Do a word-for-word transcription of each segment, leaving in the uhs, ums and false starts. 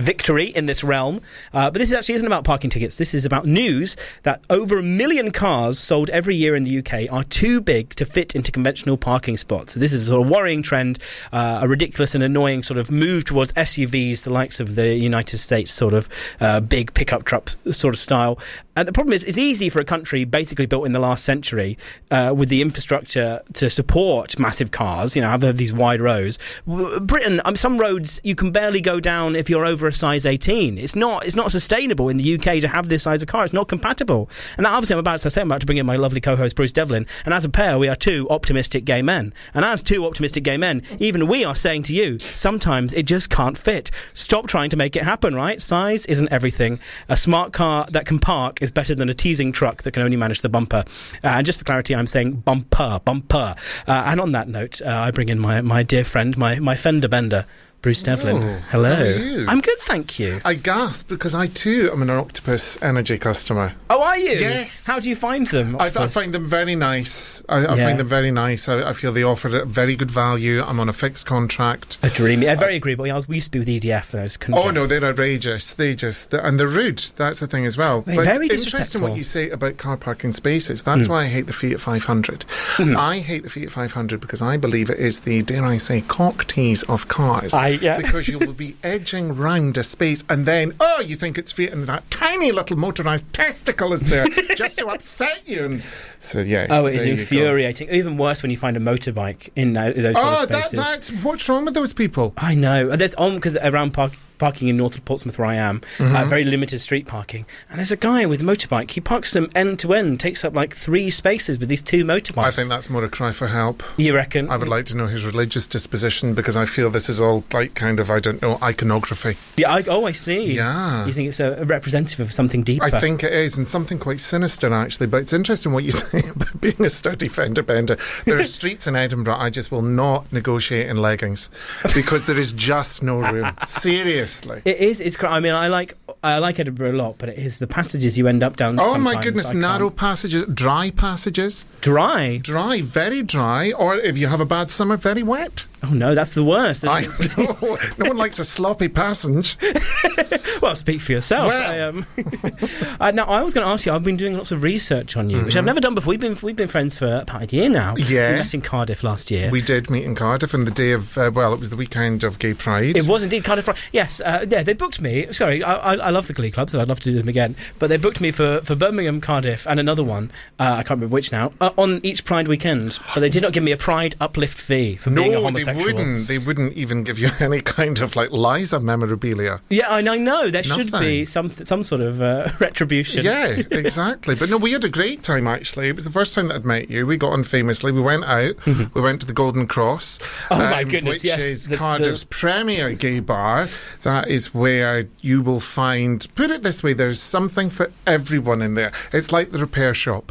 victory in this realm. Uh, but this actually isn't about parking tickets. This is about news that over a million cars sold every year in the U K are too big to fit into conventional parking spots. So this is a sort of worrying trend, uh, a ridiculous and annoying sort of move towards S U Vs, the likes of the United States sort of uh, big pickup truck sort of style. And the problem is, it's easy for a country basically built in the last century uh, with the infrastructure to support massive cars, you know, have these wide roads. Britain, I mean, some roads you can barely go down if you're over a size eighteen. It's not it's not sustainable in the U K to have this size of car. It's not compatible. And obviously, I'm about to say, I'm about to bring in my lovely co-host, Bruce Devlin. And as a pair, we are two optimistic gay men. And as two optimistic gay men, even we are saying to you, sometimes it just can't fit. Stop trying to make it happen, right? Size isn't everything. A smart car that can park is better than a teasing truck that can only manage the bumper. Uh, and just for clarity, I'm saying bumper, bumper. Uh, and on that note, uh, I bring in my, my dear friend, my, my fender bender, Bruce Devlin. Oh, hello. How are you? I'm good, thank you. I gasp because I too am an Octopus Energy customer. Oh, are you? Yes. How do you find them? I, I find them very nice. I, I Yeah. find them very nice. I, I feel they offer a very good value. I'm on a fixed contract. A dreamy, uh, very agreeable. Yeah, I was, we used to be with E D F. And I just couldn't Oh get- no, they're outrageous. They just they're, and they're rude. That's the thing as well. They're but very it's disrespectful. interesting what you say about car parking spaces. That's Mm. why I hate the Fiat five hundred. Mm. I hate the Fiat five hundred because I believe it is the, dare I say, cock tease of cars. I, yeah. Because you will be edging round a space and then, oh, you think it's Fiat and that tiny little motorised testicle is there just to upset you. And so, yeah. Oh, it is there you go. infuriating. Even worse when you find a motorbike in uh, those sort Oh, of that, spaces. that's what's wrong with those people? I know. There's on because around park, parking in North of Portsmouth where I am, Mm-hmm. uh, very limited street parking. And there's a guy with a motorbike. He parks them end to end, takes up like three spaces with these two motorbikes. I think that's more a cry for help. You reckon? I would like to know his religious disposition because I feel this is all like kind of, I don't know, iconography. Yeah. I, oh, I see. Yeah. You think it's a, a representative of something deeper? I think it is, and something quite sinister actually, but it's interesting what you say about being a sturdy fender bender. There are streets in Edinburgh I just will not negotiate in leggings because there is just no room. Seriously. It is. It's. cr- I mean, I like. I like Edinburgh a lot, but it is the passages you end up down. Oh my sometimes goodness, I narrow can't- passages, dry passages. dry. Dry, very dry, or if you have a bad summer, very wet. Oh no, that's the worst. I know. No one likes a sloppy passage. Well, speak for yourself. Well. I, um, uh, now, I was going to ask you. I've been doing lots of research on you, which I've never done before. We've been we've been friends for about a year now. Yeah. We met in Cardiff last year. We did meet in Cardiff on the day of, uh, well, it was the weekend of Gay Pride. It was indeed Cardiff. Fri- Yes, uh, yeah, they booked me. Sorry, I, I, I love the Glee Clubs, and I'd love to do them again. But they booked me for, for Birmingham, Cardiff, and another one. Uh, I can't remember which now. Uh, on each Pride weekend, but they did not give me a Pride uplift fee for being a No, they homosexual. wouldn't. They wouldn't even give you any kind of like Liza memorabilia. Yeah, I know. I know. There should Nothing. be some some sort of uh, retribution. Yeah, exactly. But no, we had a great time actually. It was the first time that I'd met you. We got on famously. We went out. We went to the Golden Cross. Oh my goodness, Which yes. is The- Cardiff's the- premier gay bar. That is where you will find, put it this way, there's something for everyone in there. It's like the repair shop.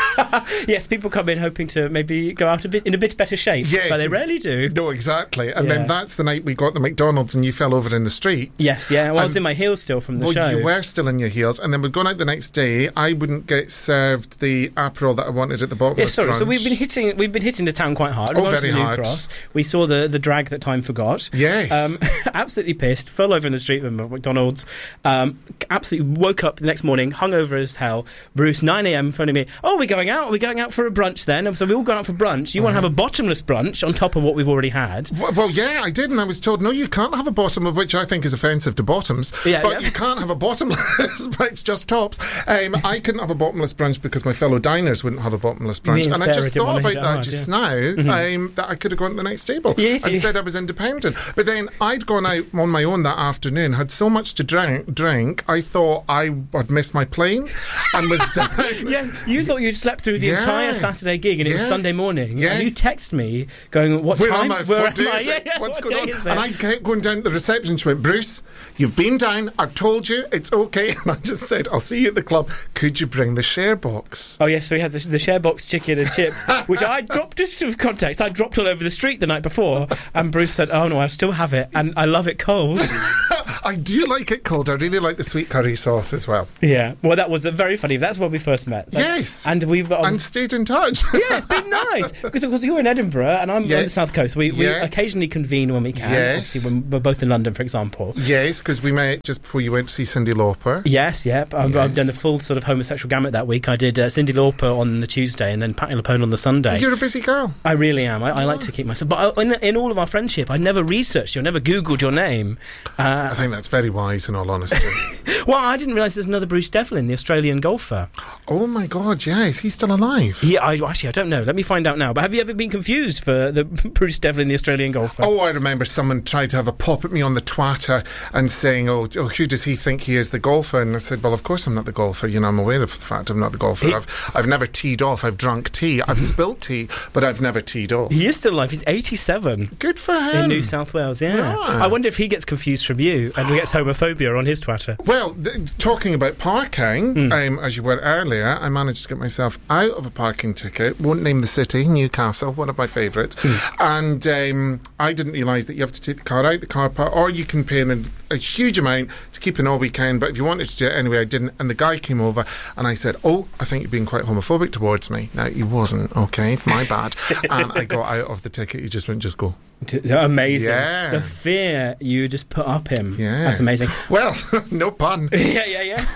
Yes, people come in hoping to maybe go out a bit in a bit better shape, Yes, but they ex- rarely do. No, exactly. And Yeah. then that's the night we got the McDonald's and you fell over in the street. Yes, yeah. Well, I was And- in my heels still from the Well, show. you were still in your heels, and then we'd gone out the next day. I wouldn't get served the Aperol that I wanted at the bottom Yeah, of the sorry. So brunch. we've been hitting we've been hitting the town quite hard. We Oh, went to very the New hard. Cross. We saw the the drag that time forgot. Yes. Um, absolutely pissed. Fell over in the street with McDonald's. Um, absolutely woke up the next morning, hungover as hell. Bruce, nine a.m. phoning me. Oh, we're going out. Are we going out for a brunch then? So we all go out for brunch. You want to have a bottomless brunch on top of what we've already had? Well, well, yeah, I did, and I was told, no, you can't have a bottom, which I think is offensive to bottoms, Yeah, but yeah. you can't have a bottomless, but it's just tops. Um, I couldn't have a bottomless brunch because my fellow diners wouldn't have a bottomless Me brunch. and And I Sarah just didn't thought wanna about hit it that hard, just yeah. now, um, that I could have gone to the next table Yes, and you- said I was independent. But then I'd gone out on my own that afternoon, had so much to drink, drink I thought I had missed my plane and was down. Yeah, you thought you'd slept through the Yeah. entire Saturday gig and it was Yeah. Sunday morning. Yeah. And you text me going, what Where time? am I? Where what am day I? is Yeah, it? yeah, What's what going day on? is it? And I kept going down to the reception. She went, Bruce, you've been down. I've told you. It's okay. And I just said, I'll see you at the club. Could you bring the share box? Oh yes, we had the, the share box chicken and chips, which I dropped, just of context, I dropped all over the street the night before, and Bruce said, oh no, I still have it, and I love it cold. I do like it cold. I really like the sweet curry sauce as well. Yeah, well that was uh, very funny. That's when we first met. Like, Yes. And we we've um, and stayed in touch. Yeah, it's been nice because of course you're in Edinburgh and I'm yeah. on the south coast. We, we yeah. occasionally convene when we can. Yes, obviously when we're both in London, for example. Yes, because we met just before you went to see Cyndi Lauper. Yes, yep. I've, yes. I've done the full sort of homosexual gamut that week. I did uh, Cyndi Lauper on the Tuesday and then Patti LuPone on the Sunday. You're a busy girl. I really am. I, I like to keep myself. But I, in, in all of our friendship, I never researched you. I never Googled your name. Uh, I think that's very wise, in all honesty. Well, I didn't realise there's another Bruce Devlin, the Australian golfer. Oh my God, yeah, is he still alive? Yeah, I, actually, I don't know. Let me find out now. But have you ever been confused for the Bruce Devlin, the Australian golfer? Oh, I remember someone tried to have a pop at me on the Twitter and saying, oh, oh, who does he think he is, the golfer? And I said, well, of course I'm not the golfer. You know, I'm aware of the fact I'm not the golfer. He, I've, I've never teed off. I've drunk tea. I've spilt tea, but I've never teed off. He is still alive. He's eighty-seven. Good for him. In New South Wales, yeah. yeah. I wonder if he gets confused from you and gets homophobia on his Twitter. Well, th- talking about parking, mm. um, as you were earlier, I managed to get myself out of a parking ticket. Won't name the city, Newcastle, one of my favourites. Mm. And um, I didn't realise that you have to take the car out the car park, or you can pay an, a huge amount to keep it all weekend. But if you wanted to do it anyway, I didn't. And the guy came over and I said, oh, I think you're being quite homophobic towards me. Now, he wasn't, okay, my bad. And I got out of the ticket. He just went, just go. Amazing. Yeah. The fear you just put up him. Yeah. That's amazing. Well, no pun. yeah, yeah, yeah.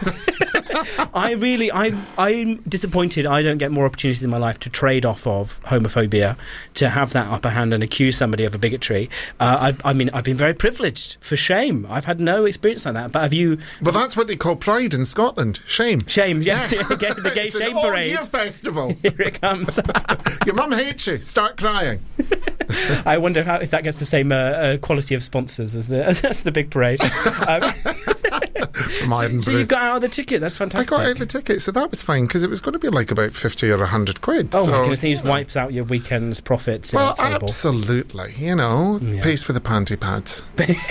I really, I, I'm disappointed I don't get more opportunities in my life to trade off of homophobia, to have that upper hand and accuse somebody of a bigotry. Uh, I, I mean, I've been very privileged. For shame. I've had no experience like that. But have you... Well, that's what they call Pride in Scotland. Shame. Shame, yes. Yeah. The gay it's shame an parade. all-year festival. Here it comes. Your mum hates you. Start crying. I wonder how, if that gets the same uh, uh, quality of sponsors as the as the big parade. Um, From so, so you got out of the ticket. That's fantastic. I got out of the ticket, so that was fine because it was going to be like about fifty or a hundred quid. Oh so, my goodness! These wipes out your weekend's profits. Well, absolutely. You know, yeah. Pays for the panty pads.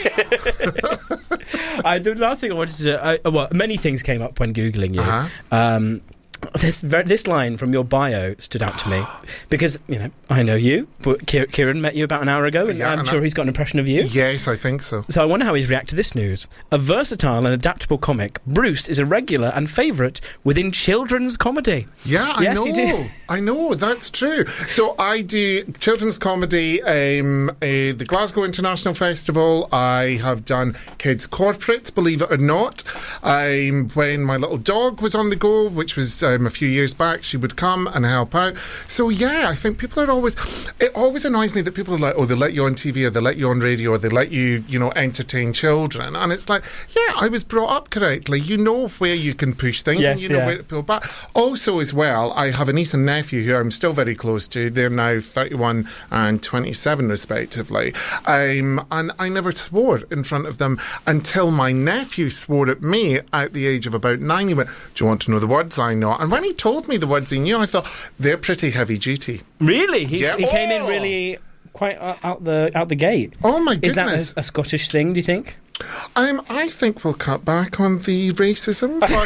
I, the last thing I wanted to, uh, well, many things came up when googling you. Uh-huh. Um, This this line from your bio stood out to me because, you know, I know you, but Kieran met you about an hour ago and yeah, I'm and sure I, he's got an impression of you. Yes, I think so. So I wonder how he'd react to this news. A versatile and adaptable comic, Bruce is a regular and favourite within children's comedy. Yeah, I yes, know. You do. I know, that's true. So I do children's comedy, um, uh, the Glasgow International Festival. I have done kids' corporates, believe it or not. Um, when my little dog was on the go, which was um, a few years back, she would come and help out. So yeah, I think people are always, it always annoys me that people are like, oh, they let you on T V or they let you on radio or they let you, you know, entertain children. And it's like, yeah, I was brought up correctly. You know where you can push things yes, and you know yeah. where to pull back. Also as well, I have a niece and nephew who I'm still very close to. They're now thirty-one and twenty-seven respectively. Um, and I never swore in front of them until my nephew swore at me at the age of about nine. He went, do you want to know the words I know? And when he told me the words he knew, I thought, they're pretty heavy duty. Really? He, yeah. he oh. came in really quite uh, out the out the gate. Oh my goodness. Is that a, a Scottish thing, do you think? Um, I think we'll cut back on the racism. But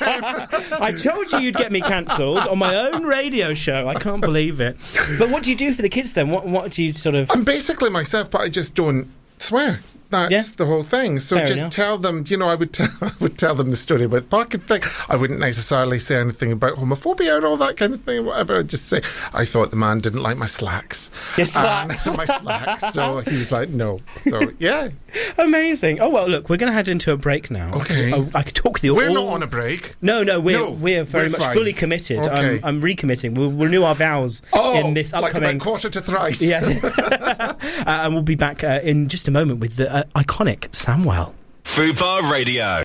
uh, I told you you'd get me cancelled on my own radio show. I can't believe it. But what do you do for the kids then? What what do you sort of... I'm basically myself, but I just don't swear. That's yeah. the whole thing. So Fair just enough. tell them, you know, I would, tell, I would tell them the story about the parking thing. I wouldn't necessarily say anything about homophobia and all that kind of thing, whatever. I'd just say, I thought the man didn't like my slacks. Your slacks? And my slacks. So he was like, no. So, yeah. Amazing. Oh, well, look, we're going to head into a break now. Okay. I could, I, I could talk the We're all... not on a break. No, no, we're, no, we're very we're much fine. fully committed. Okay. I'm, I'm recommitting. We'll renew our vows oh, in this like upcoming... about quarter to thrice. Yes. uh, and we'll be back uh, in just a moment with the uh, iconic Samwell. Fubar Radio.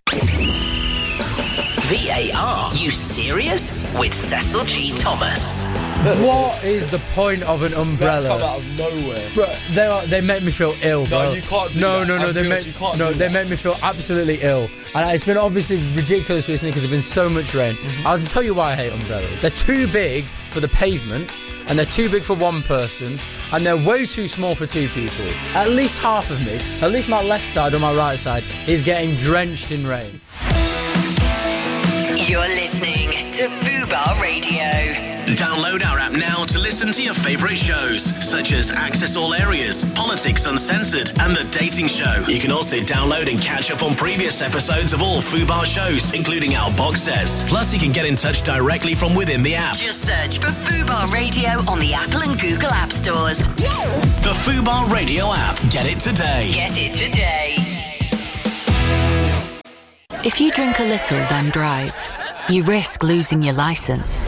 V A R, you serious? With Cecil G. Thomas. What is the point of an umbrella? Come out of nowhere. Bro, they are, they make me feel ill, bro. No, you can't do no, that. No, no, no, they Ambulance, make you can't no, do they that. make me feel absolutely ill. And it's been obviously ridiculous recently because there's been so much rain. Mm-hmm. I can tell you why I hate umbrellas. They're too big for the pavement, and they're too big for one person, and they're way too small for two people. At least half of me, at least my left side or my right side, is getting drenched in rain. You're listening to Fubar Radio. can download our app now to listen to your favourite shows, such as Access All Areas, Politics Uncensored, and The Dating Show. You can also download and catch up on previous episodes of all Fubar shows, including our box sets. Plus, you can get in touch directly from within the app. Just search for Fubar Radio on the Apple and Google App Stores. The Fubar Radio app. Get it today. Get it today. If you drink a little, then drive, you risk losing your licence.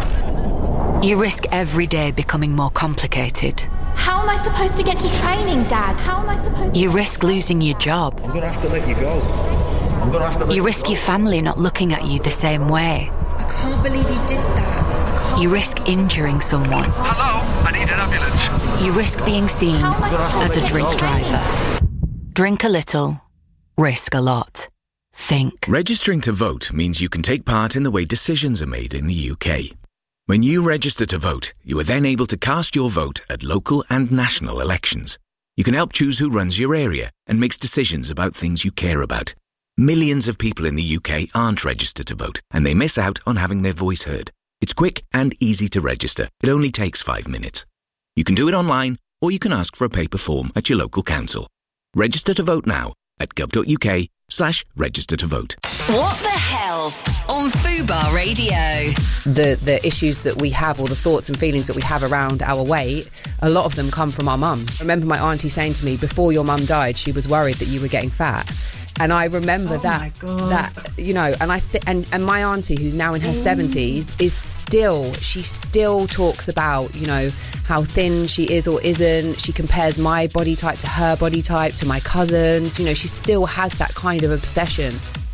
You risk every day becoming more complicated. How am I supposed to get to training, Dad? How am I supposed to... You risk losing your job. I'm going to have to let you go. I'm going to have to let You you risk go. your family not looking at you the same way. I can't believe you did that. You risk injuring someone. Hello, I need an ambulance. You risk being seen How am I supposed as to a get drink to training? driver. Drink a little, risk a lot. Think. Registering to vote means you can take part in the way decisions are made in the U K. When you register to vote, you are then able to cast your vote at local and national elections. You can help choose who runs your area and makes decisions about things you care about. Millions of people in the U K aren't registered to vote, and they miss out on having their voice heard. It's quick and easy to register. It only takes five minutes. You can do it online, or you can ask for a paper form at your local council. Register to vote now at gov.uk slash register to vote. What the Health on Fubar Radio. The the issues that we have, or the thoughts and feelings that we have around our weight, a lot of them come from our mums. I remember my auntie saying to me, before your mum died, she was worried that you were getting fat. And I remember Oh that, my God. that you know, and I th- and and my auntie, who's now in her seventies, is still she still talks about, you know, how thin she is or isn't. She compares my body type to her body type, to my cousins. You know, she still has that kind of obsession.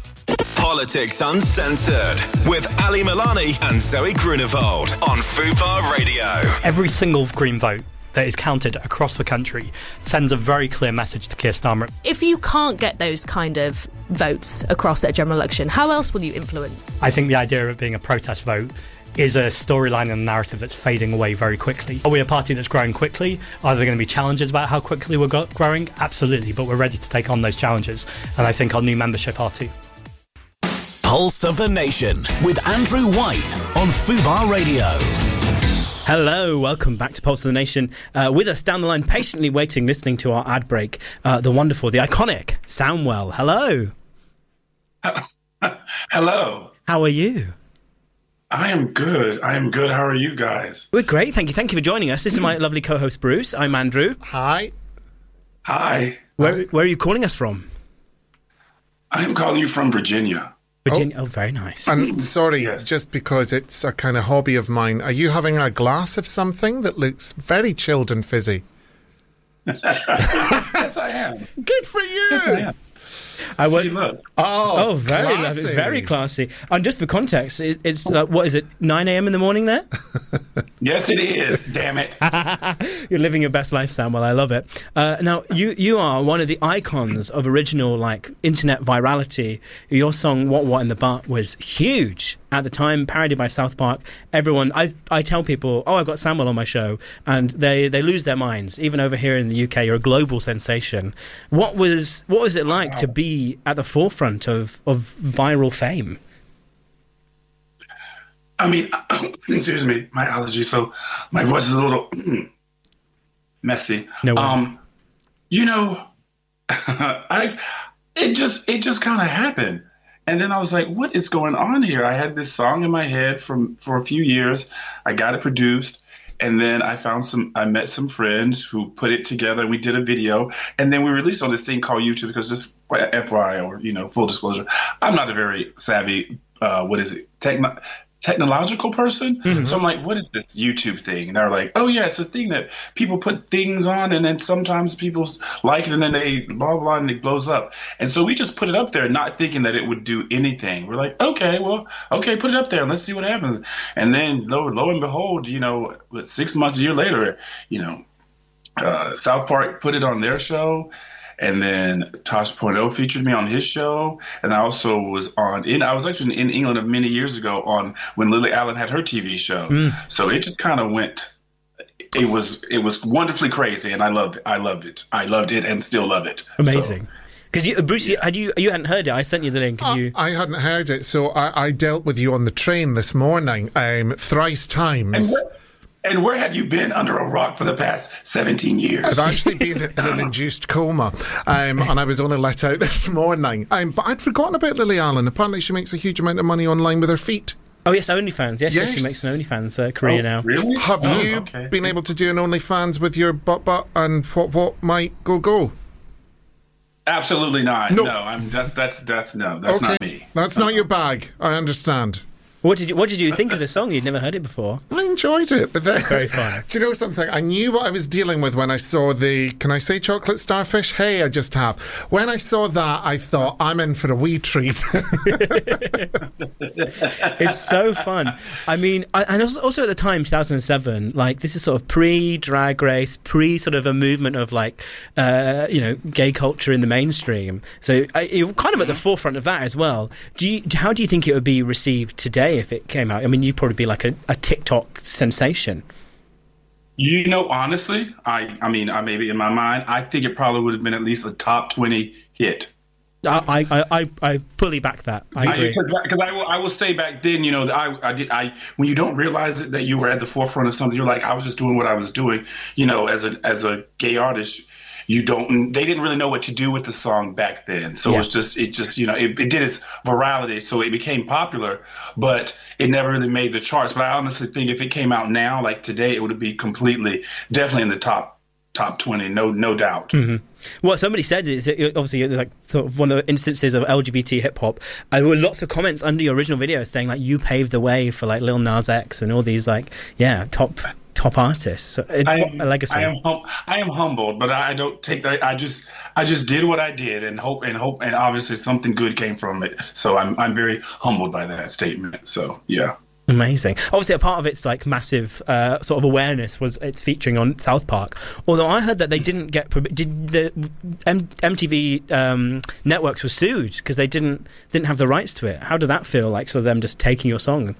Politics Uncensored with Ali Milani and Zoe Grunewald on Fubar Radio. Every single Green vote that is counted across the country sends a very clear message to Keir Starmer. If you can't get those kind of votes across at a general election, how else will you influence? I think the idea of it being a protest vote is a storyline and a narrative that's fading away very quickly. Are we a party that's growing quickly? Are there going to be challenges about how quickly we're go- growing? Absolutely, but we're ready to take on those challenges, and I think our new membership are too. Pulse of the Nation with Andrew White on Fubar Radio. Hello, welcome back to Pulse of the Nation. Uh, with us down the line, patiently waiting, listening to our ad break, uh, the wonderful, the iconic Samwell. Hello. Hello. How are you? I am good. I am good. How are you guys? We're great, thank you. Thank you for joining us. This is my lovely co-host, Bruce. I'm Andrew. Hi. Hi. Where, where are you calling us from? I am calling you from Virginia. Virginia. Oh, oh very nice. And sorry, yes. Just because it's a kind of hobby of mine, are you having a glass of something that looks very chilled and fizzy? Yes, I am. Good for you. Yes, I am. I would. Oh, oh, very classy. lovely, very classy. And just for context, it, it's uh, what is it? nine a.m. in the morning there? Yes, it is. Damn it! You're living your best life, Samuel. I love it. Uh, now, you you are one of the icons of original like internet virality. Your song "What What in the Butt" was huge at the time, parodied by South Park. Everyone, I I tell people, oh, I've got Samuel on my show, and they, they lose their minds. Even over here in the U K, you're a global sensation. What was what was it like to be at the forefront of, of viral fame? I mean, excuse me, my allergies, so my voice is a little messy. No worries. Um, you know, I it just it just kind of happened. And then I was like, what is going on here? I had this song in my head from for a few years. I got it produced. And then I found some, I met some friends who put it together. We did a video. And then we released on this thing called YouTube because just F Y I, or, you know, full disclosure, I'm not a very savvy, uh, what is it, techno- technological person. Mm-hmm. So I'm like, what is this YouTube thing? And they're like, oh, yeah, it's a thing that people put things on, and then sometimes people like it, and then they blah, blah, and it blows up. And so we just put it up there, not thinking that it would do anything. We're like, okay, well, okay, put it up there, and let's see what happens. And then lo, lo and behold, you know, six months, a year later, you know, uh, South Park put it on their show. And then Tosh point oh featured me on his show. And I also was on, in, I was actually in England many years ago on when Lily Allen had her T V show. Mm. So it just kind of went, it was it was wonderfully crazy. And I loved it. I loved it. I loved it and still love it. Amazing. Because so, Bruce, yeah. had you you hadn't heard it? I sent you the link. Uh, you... I hadn't heard it. So I, I dealt with you on the train this morning um, thrice times. And where have you been under a rock for the past seventeen years? I've actually been in an induced coma, um, and I was only let out this morning. Um, but I'd forgotten about Lily Allen. Apparently she makes a huge amount of money online with her feet. Oh, yes, OnlyFans. Yes, yes. Yes. She makes an OnlyFans uh, career Oh, now. really? Have Oh, you okay. been able to do an OnlyFans with your butt butt and what what might go go? Absolutely not. No. No, I'm that's that's that's no, that's okay, not me. that's not your bag. I understand. What did you What did you think of the song? You'd never heard it before. I enjoyed it, but then, Very fun. Do you know something? I knew what I was dealing with when I saw the. Can I say chocolate starfish? Hey, I just have. When I saw that, I thought I'm in for a wee treat. It's so fun. I mean, I, and also, also at the time, two thousand seven, like this is sort of pre-Drag Race, pre sort of a movement of like, uh, you know, gay culture in the mainstream. So I, you're kind of at the forefront of that as well. Do you? How do you think it would be received today if it came out? I mean, you'd probably be like a, a TikTok sensation. You know, honestly, I I mean, I maybe in my mind, I think it probably would have been at least a top twenty hit. I I, I, I fully back that. I agree. Because I, I, will, I will say back then, you know, I, I did. I when you don't realize it, that you were at the forefront of something, you're like, I was just doing what I was doing. You know, as a as a gay artist, you don't. They didn't really know what to do with the song back then. So Yeah. it was just, it just, you know, it, it did its virality, so it became popular, but it never really made the charts. But I honestly think if it came out now, like today, it would be completely, definitely in the top top twenty, no no doubt. Mm-hmm. What somebody said is that it- obviously like sort of one of the instances of L G B T hip hop. Uh, there were lots of comments under your original video saying like you paved the way for like Lil Nas X and all these like yeah top top artists. So it's I a legacy. I am hum- I am humbled, but I don't take that. I just I just did what I did and hope and hope and obviously something good came from it. So I'm I'm very humbled by that statement. So yeah. Amazing. Obviously, a part of its like massive uh, sort of awareness was its featuring on South Park. Although I heard that they didn't get did the M- MTV um, networks were sued because they didn't didn't have the rights to it. How did that feel? Like sort of them just taking your song?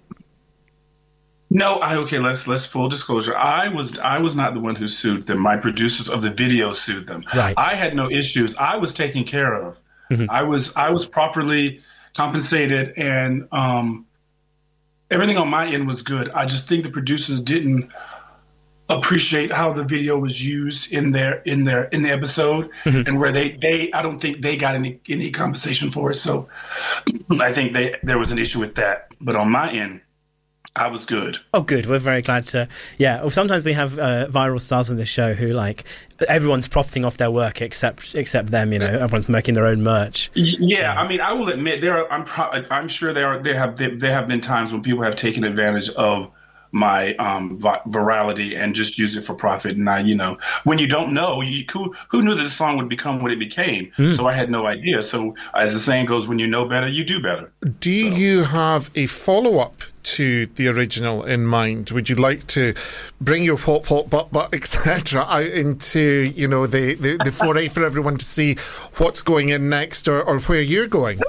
No, I okay. Let's let's full disclosure. I was I was not the one who sued them. My producers of the video sued them. Right. I had no issues. I was taken care of. Mm-hmm. I was I was properly compensated, and um, everything on my end was good. I just think the producers didn't appreciate how the video was used in their in their in the episode, Mm-hmm. and where they they I don't think they got any any compensation for it. So I think they there was an issue with that. But on my end, I was good. Oh, good. We're very glad to. Yeah. Well, sometimes we have uh, viral stars on this show who like everyone's profiting off their work except except them. You know, everyone's making their own merch. Yeah, I mean, I will admit there are. I'm pro- I'm sure there are. There have there, there have been times when people have taken advantage of my um, vi- virality and just use it for profit. And I, you know, when you don't know, you, who who knew that this song would become what it became? Mm. So I had no idea. So as the saying goes, when you know better, you do better. Do you have a follow up to the original in mind? Would you like to bring your pop pop butt butt et cetera out into you know the, the, the foray for everyone to see what's going in next or, or where you're going?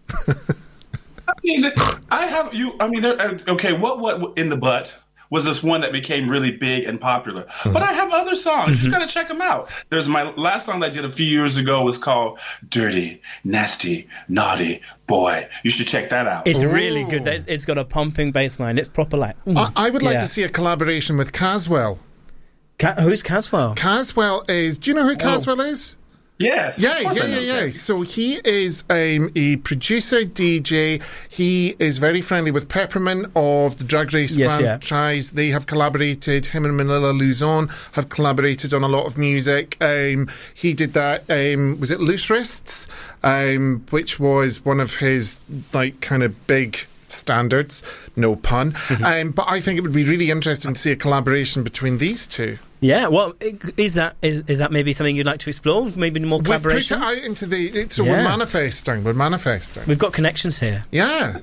I mean, I have you. I mean, there, uh, okay. What what in the butt was this one that became really big and popular? Mm-hmm. But I have other songs. You just gotta check them out. There's my last song that I did a few years ago was called "Dirty, Nasty, Naughty Boy." You should check that out. It's really good. It's, it's got a pumping bass line. It's proper like. mm. I, I would like Yeah. to see a collaboration with Caswell. Ca- who's Caswell? Caswell is. Do you know who Caswell is? Yes. Yeah, of course yeah, I yeah, know yeah. Cassie. So he is um, a producer, D J. He is very friendly with Peppermint of the Drag Race Yes, yeah. franchise. They have collaborated. Him and Manila Luzon have collaborated on a lot of music. Um, he did that. Um, was it Loose Wrists? Um, which was one of his like kind of big standards. No pun. Mm-hmm. um, but I think it would be really interesting to see a collaboration between these two. Yeah. Well, is that is is that maybe something you'd like to explore? Maybe more We've put collaborations. it out into the. It, so Yeah. we're manifesting. We're manifesting. We've got connections here. Yeah.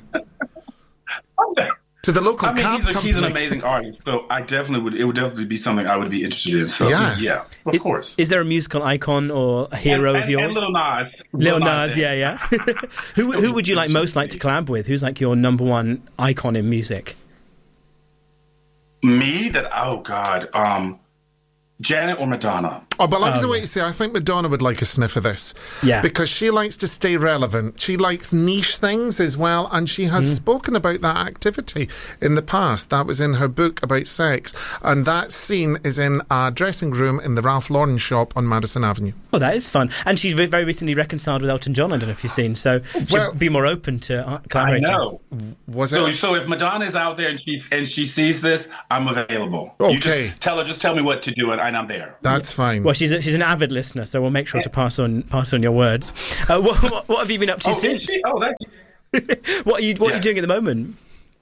To the local I mean, cab he's, a, company. he's an amazing artist, so I definitely would. It would definitely be something I would be interested in. So Yeah. yeah, of Is- course. Is there a musical icon or a hero and, of and, yours? And Lil Nas. Lil Nas, yeah, yeah. who who would you like most like to collab with? Who's like your number one icon in music? Me? That? Oh God. Um, Janet or Madonna? Oh, but I was Oh, away yeah. to say, I think Madonna would like a sniff of this. Yeah. Because she likes to stay relevant. She likes niche things as well, and she has Mm. spoken about that activity in the past. That was in her book about sex, and that scene is in a dressing room in the Ralph Lauren shop on Madison Avenue. Oh, that is fun. And she's ve- very recently reconciled with Elton John. I don't know if you've seen. So she'll Well- be more open to uh, I collaborating. know. Was So, it? so if Madonna's out there and she's and she sees this, I'm available. You Okay. just tell her, just tell me what to do, and, and I'm there. That's fine. Well, she's a, she's an avid listener, so we'll make sure to pass on pass on your words. Uh, what, what, what have you been up to Oh, since? is she? Oh, that. What are you What are Yeah. you doing at the moment?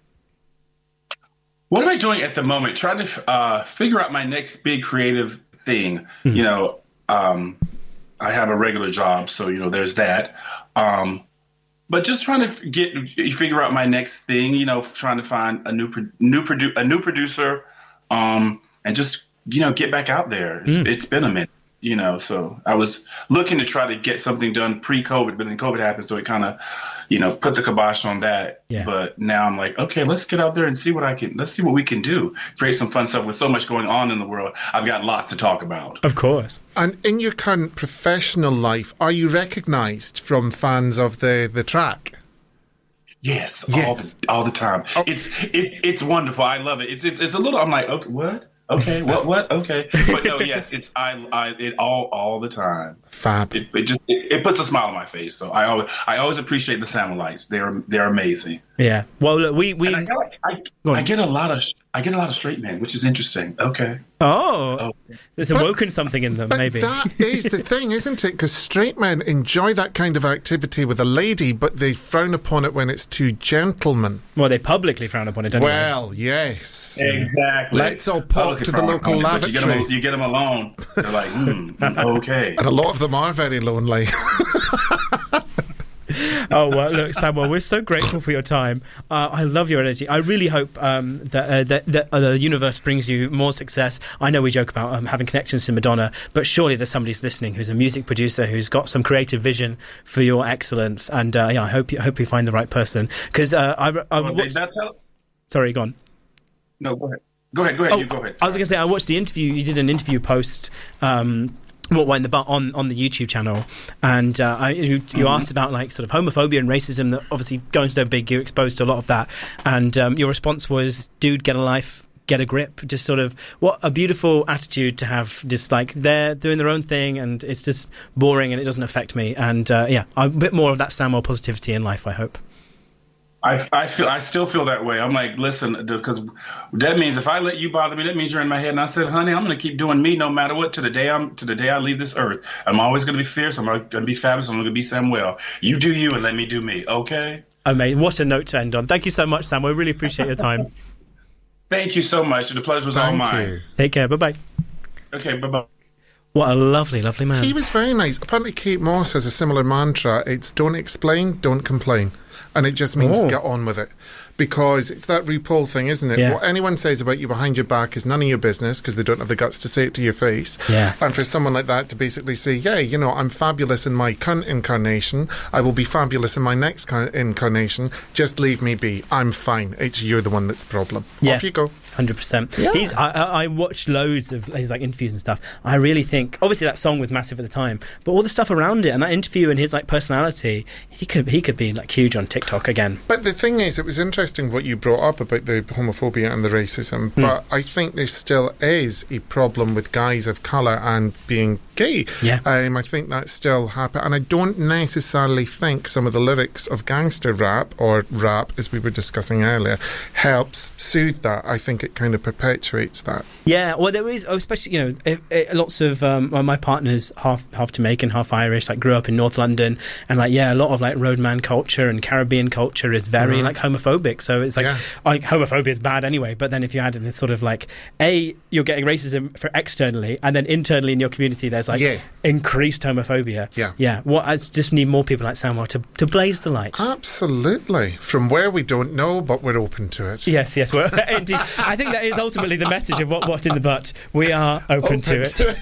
What am I doing at the moment? Trying to uh, figure out my next big creative thing. Hmm. You know, um, I have a regular job, so you know, there's that. Um, but just trying to f- get figure out my next thing. You know, trying to find a new pro- new produ- a new producer, um, and just you know get back out there. It's, Mm. it's been a minute. You know, so I was looking to try to get something done pre-COVID, but then COVID happened, so it kind of, you know, put the kibosh on that. Yeah. But now I'm like, okay, let's get out there and see what I can. Let's see what we can do. Create some fun stuff with so much going on in the world. I've got lots to talk about. Of course. And in your current professional life, are you recognised from fans of the, the track? Yes, Yes. all the all the time. Oh. It's it's it's wonderful. I love it. It's it's it's a little. I'm like, okay, what? Okay, what what? Okay, but no, yes, it's I I it all all the time. Fab. It, it just it, it puts a smile on my face. So I always I always appreciate the Samolites. They're they're amazing. Yeah. Well, look, we we. And I, got, I, Go on. I get a lot of I get a lot of straight men, which is interesting. Okay. Oh, Oh. there's But- awoken something in them. But Maybe. that is the thing, isn't it? Because straight men enjoy that kind of activity with a lady, but they frown upon it when it's two gentlemen. Well, they publicly frown upon it. Don't Well, yes. Exactly. Let's all pop to the local But you get, them, lavatory. you get them alone. They're like, mm, mm, okay. And a lot of them are very lonely. Oh, well, look, Samuel, we're so grateful for your time. Uh, I love your energy. I really hope um, that, uh, that, that uh, the universe brings you more success. I know we joke about um, having connections to Madonna, but surely there's somebody who's listening who's a music producer who's got some creative vision for your excellence. And uh, yeah, I hope you, I hope you find the right person. Because uh, I, I Well, watched- that's how, sorry, go on. no, go ahead. Go ahead. Go ahead. Oh, you go ahead. I was going to say, I watched the interview. You did an interview post. Um, what went in the bu- on on the YouTube channel, and uh, I, you, you Mm-hmm. asked about like sort of homophobia and racism. That obviously going so big, you're exposed to a lot of that. And um, your response was, "Dude, get a life, get a grip." Just sort of what a beautiful attitude to have. Just like they're doing their own thing, and it's just boring, and it doesn't affect me. And uh, yeah, a bit more of that Samuel positivity in life, I hope. I, I feel I still feel that way. I'm like, listen, because that means if I let you bother me, that means you're in my head. And I said, honey, I'm going to keep doing me no matter what to the day I'm to the day I leave this earth. I'm always going to be fierce. I'm going to be fabulous. I'm going to be Samuel. You do you and let me do me. Okay. Amazing. What a note to end on. Thank you so much, Samuel. I really appreciate your time. Thank you so much. The pleasure was all Thank mine. you. Take care. Bye bye. Okay. Bye bye. What a lovely, lovely man. He was very nice. Apparently, Kate Moss has a similar mantra. It's don't explain, don't complain. And it just means Oh. get on with it. Because it's that RuPaul thing, isn't it? Yeah. What anyone says about you behind your back is none of your business because they don't have the guts to say it to your face. Yeah. And for someone like that to basically say, yeah, you know, I'm fabulous in my current incarnation. I will be fabulous in my next car- incarnation. Just leave me be. I'm fine. It's you're the one that's the problem. Yeah. Off you go. one hundred percent. Yeah. He's. I, I I watched loads of his like interviews and stuff. I really think, obviously, that song was massive at the time, but all the stuff around it and that interview and his like personality, he could he could be like huge on TikTok again. But the thing is, it was interesting what you brought up about the homophobia and the racism, Hmm. but I think there still is a problem with guys of colour and being gay. Yeah. Um, I think that still happens, and I don't necessarily think some of the lyrics of gangster rap, or rap as we were discussing earlier, helps soothe that. I think it kind of perpetuates that. Yeah, well, there is, oh, especially, you know, it, it, lots of um, well, my partner's half half Jamaican, half Irish. Like, grew up in North London, and like, yeah, a lot of like roadman culture and Caribbean culture is very Mhm. like homophobic. So it's like, Yeah. like homophobia is bad anyway. But then if you add in this sort of like, a, you're getting racism for externally, and then internally in your community, there's like Yeah. increased homophobia. Yeah. Yeah. What, I just need more people like Samuel to, to blaze the lights. Absolutely. From where we don't know, but we're open to it. Yes, yes. Well, indeed. I think that is ultimately the message of What What in the Butt. We are open, Open to it. to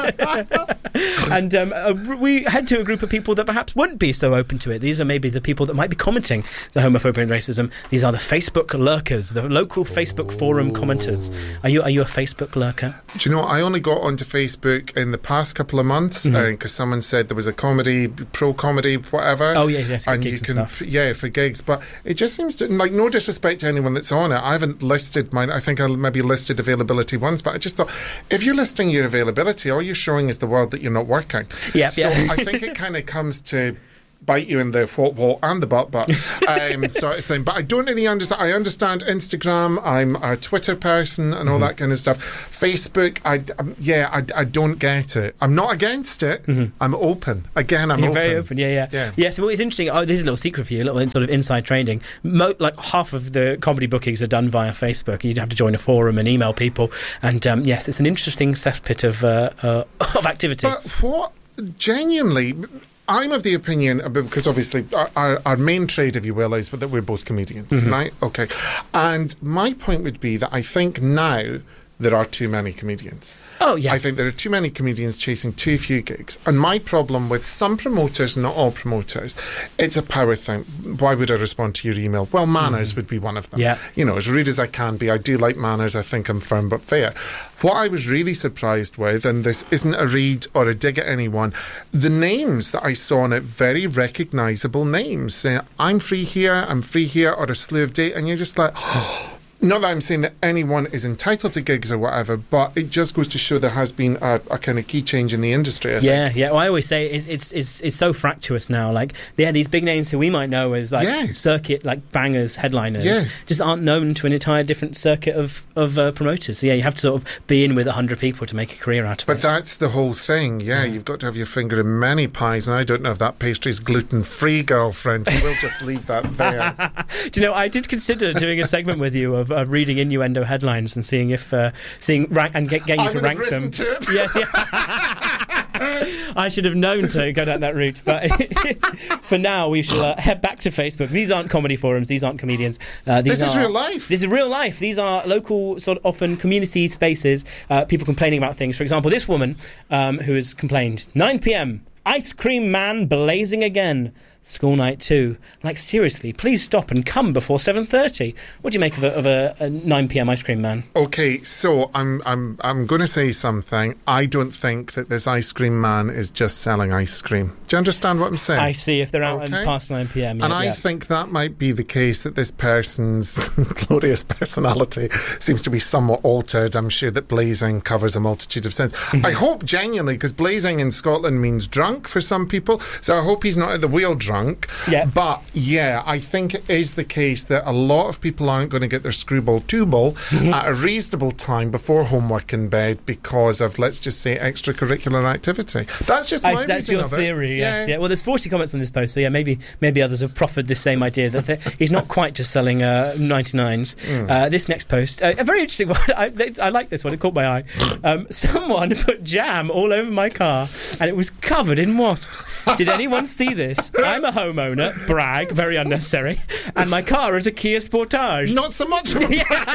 it. And um, uh, we head to a group of people that perhaps wouldn't be so open to it. These are maybe the people that might be commenting the homophobia and racism. These are the Facebook lurkers, the local Facebook forum commenters. Are you are you a Facebook lurker? Do you know, I only got onto Facebook in the past couple of months because Mhm. uh, someone said there was a comedy, pro-comedy, whatever. Oh, yeah, yes, for and gigs you and can, stuff. yeah, for gigs. But it just seems to, like, no disrespect to anyone that's on it. I haven't listed mine. I think I maybe listed availability once, but I just thought, if you're listing your availability, all you're showing is the world that you're not working. Yeah, so yeah. I think it kind of comes to bite you in the what, what, and the butt, butt um, sort of thing. But I don't really understand. I understand Instagram. I'm a Twitter person and all Mm-hmm. that kind of stuff. Facebook, I, um, yeah, I, I don't get it. I'm not against it. Mhm. I'm open. Again, I'm You're open. very open, yeah, yeah. Yeah. Yeah, so it's interesting. Oh, this is a little secret for you, a little in- sort of inside trading. Mo- like half of the comedy bookings are done via Facebook. You'd have to join a forum and email people. And um, yes, it's an interesting cesspit of, uh, uh, of activity. But what, genuinely, I'm of the opinion, because obviously our, our, our main trade, if you will, is that we're both comedians, Mhm. right? Okay. And my point would be that I think now there are too many comedians. Oh, yeah. I think there are too many comedians chasing too few gigs. And my problem with some promoters, not all promoters, it's a power thing. Why would I respond to your email? Well, manners would be one of them. Yeah. You know, as rude as I can be, I do like manners. I think I'm firm but fair. What I was really surprised with, and this isn't a read or a dig at anyone, the names that I saw on it, very recognisable names. Saying, I'm free here, I'm free here, or a slew of date. And you're just like... Not that I'm saying that anyone is entitled to gigs or whatever, but it just goes to show there has been a, a kind of key change in the industry, I yeah, think. yeah. Well, I always say it's, it's it's it's so fractious now. Like, yeah, these big names who we might know as like Yeah. circuit like bangers, headliners, Yeah. just aren't known to an entire different circuit of of uh, promoters. So yeah, you have to sort of be in with a hundred people to make a career out of But it. that's the whole thing, yeah, You've got to have your finger in many pies, and I don't know if that pastry's gluten-free, girlfriend, so we'll just leave that there. Do you know, I did consider doing a segment with you of, of reading innuendo headlines and seeing if uh, seeing rank and get, getting you I to would have rank them. risen to it. Yes, yeah. I should have known to go down that route, but for now we shall uh, head back to Facebook. These aren't comedy forums, these aren't comedians. Uh, these This is are, real life. This is real life. These are local, sort of often community spaces, uh, people complaining about things. For example, this woman um, who has complained, nine p.m, ice cream man blazing again. School night two. Like, seriously, please stop and come before seven thirty. What do you make of a, of a, a nine p.m. ice cream man? Okay, so I'm I'm I'm going to say something. I don't think that this ice cream man is just selling ice cream. Do you understand what I'm saying? I see, if they're out Okay. and past nine p.m. And yeah, I yeah. think that might be the case, that this person's glorious personality seems to be somewhat altered. I'm sure that blazing covers a multitude of sins. I hope genuinely, because blazing in Scotland means drunk for some people, so I hope he's not at the wheel drunk. Yeah. But yeah, I think it is the case that a lot of people aren't going to get their screwball two ball at a reasonable time before homework in bed because of, let's just say, extracurricular activity. That's just my I, that's reading your of it. theory, yes. Yeah. Yeah. Well, there's forty comments on this post, so yeah, maybe maybe others have proffered this same idea that they- he's not quite just selling uh, ninety-nines. Mm. Uh, this next post, uh, a very interesting one. I, I like this one. It caught my eye. Um, someone put jam all over my car, and it was covered in wasps. Did anyone see this? I'm a homeowner. Brag, very unnecessary. And my car is a Kia Sportage. Not so much of a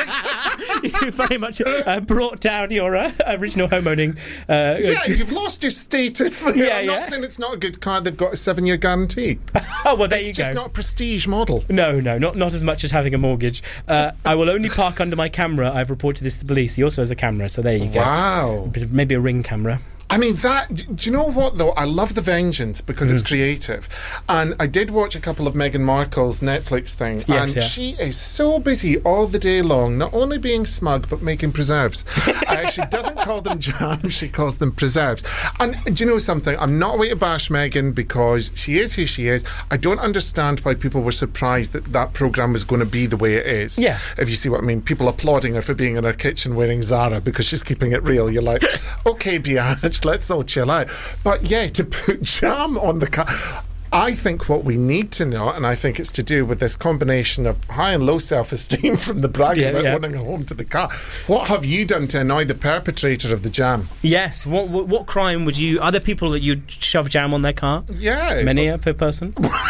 You very much uh, brought down your uh, original homeowning. Uh, Yeah, you've lost your status there. Yeah, I'm yeah. not saying it's not a good car. They've got a seven-year guarantee. Oh, well, there it's you just go. not a prestige model. No, no, not not as much as having a mortgage. Uh, I will only park under my camera. I've reported this to the police. He also has a camera, so there you go. Wow. A bit of, maybe a Ring camera. I mean, that, do you know what, though? I love The Vengeance because Mm. it's creative. And I did watch a couple of Meghan Markle's Netflix thing, Yes, and yeah. she is so busy all the day long, not only being smug, but making preserves. uh, she doesn't call them jam, she calls them preserves. And do you know something? I'm not away to bash Meghan because she is who she is. I don't understand why people were surprised that that programme was going to be the way it is. Yeah. If you see what I mean. People applauding her for being in her kitchen wearing Zara because she's keeping it real. You're like, okay, Biatch, let's all chill out. But yeah, to put jam on the car, I think what we need to know, and I think it's to do with this combination of high and low self-esteem from the brags Yeah, about yeah. wanting a home to the car. What have you done to annoy the perpetrator of the jam? Yes. What, what what crime would you? Are there people that you'd shove jam on their car? Yeah. Many uh, per person.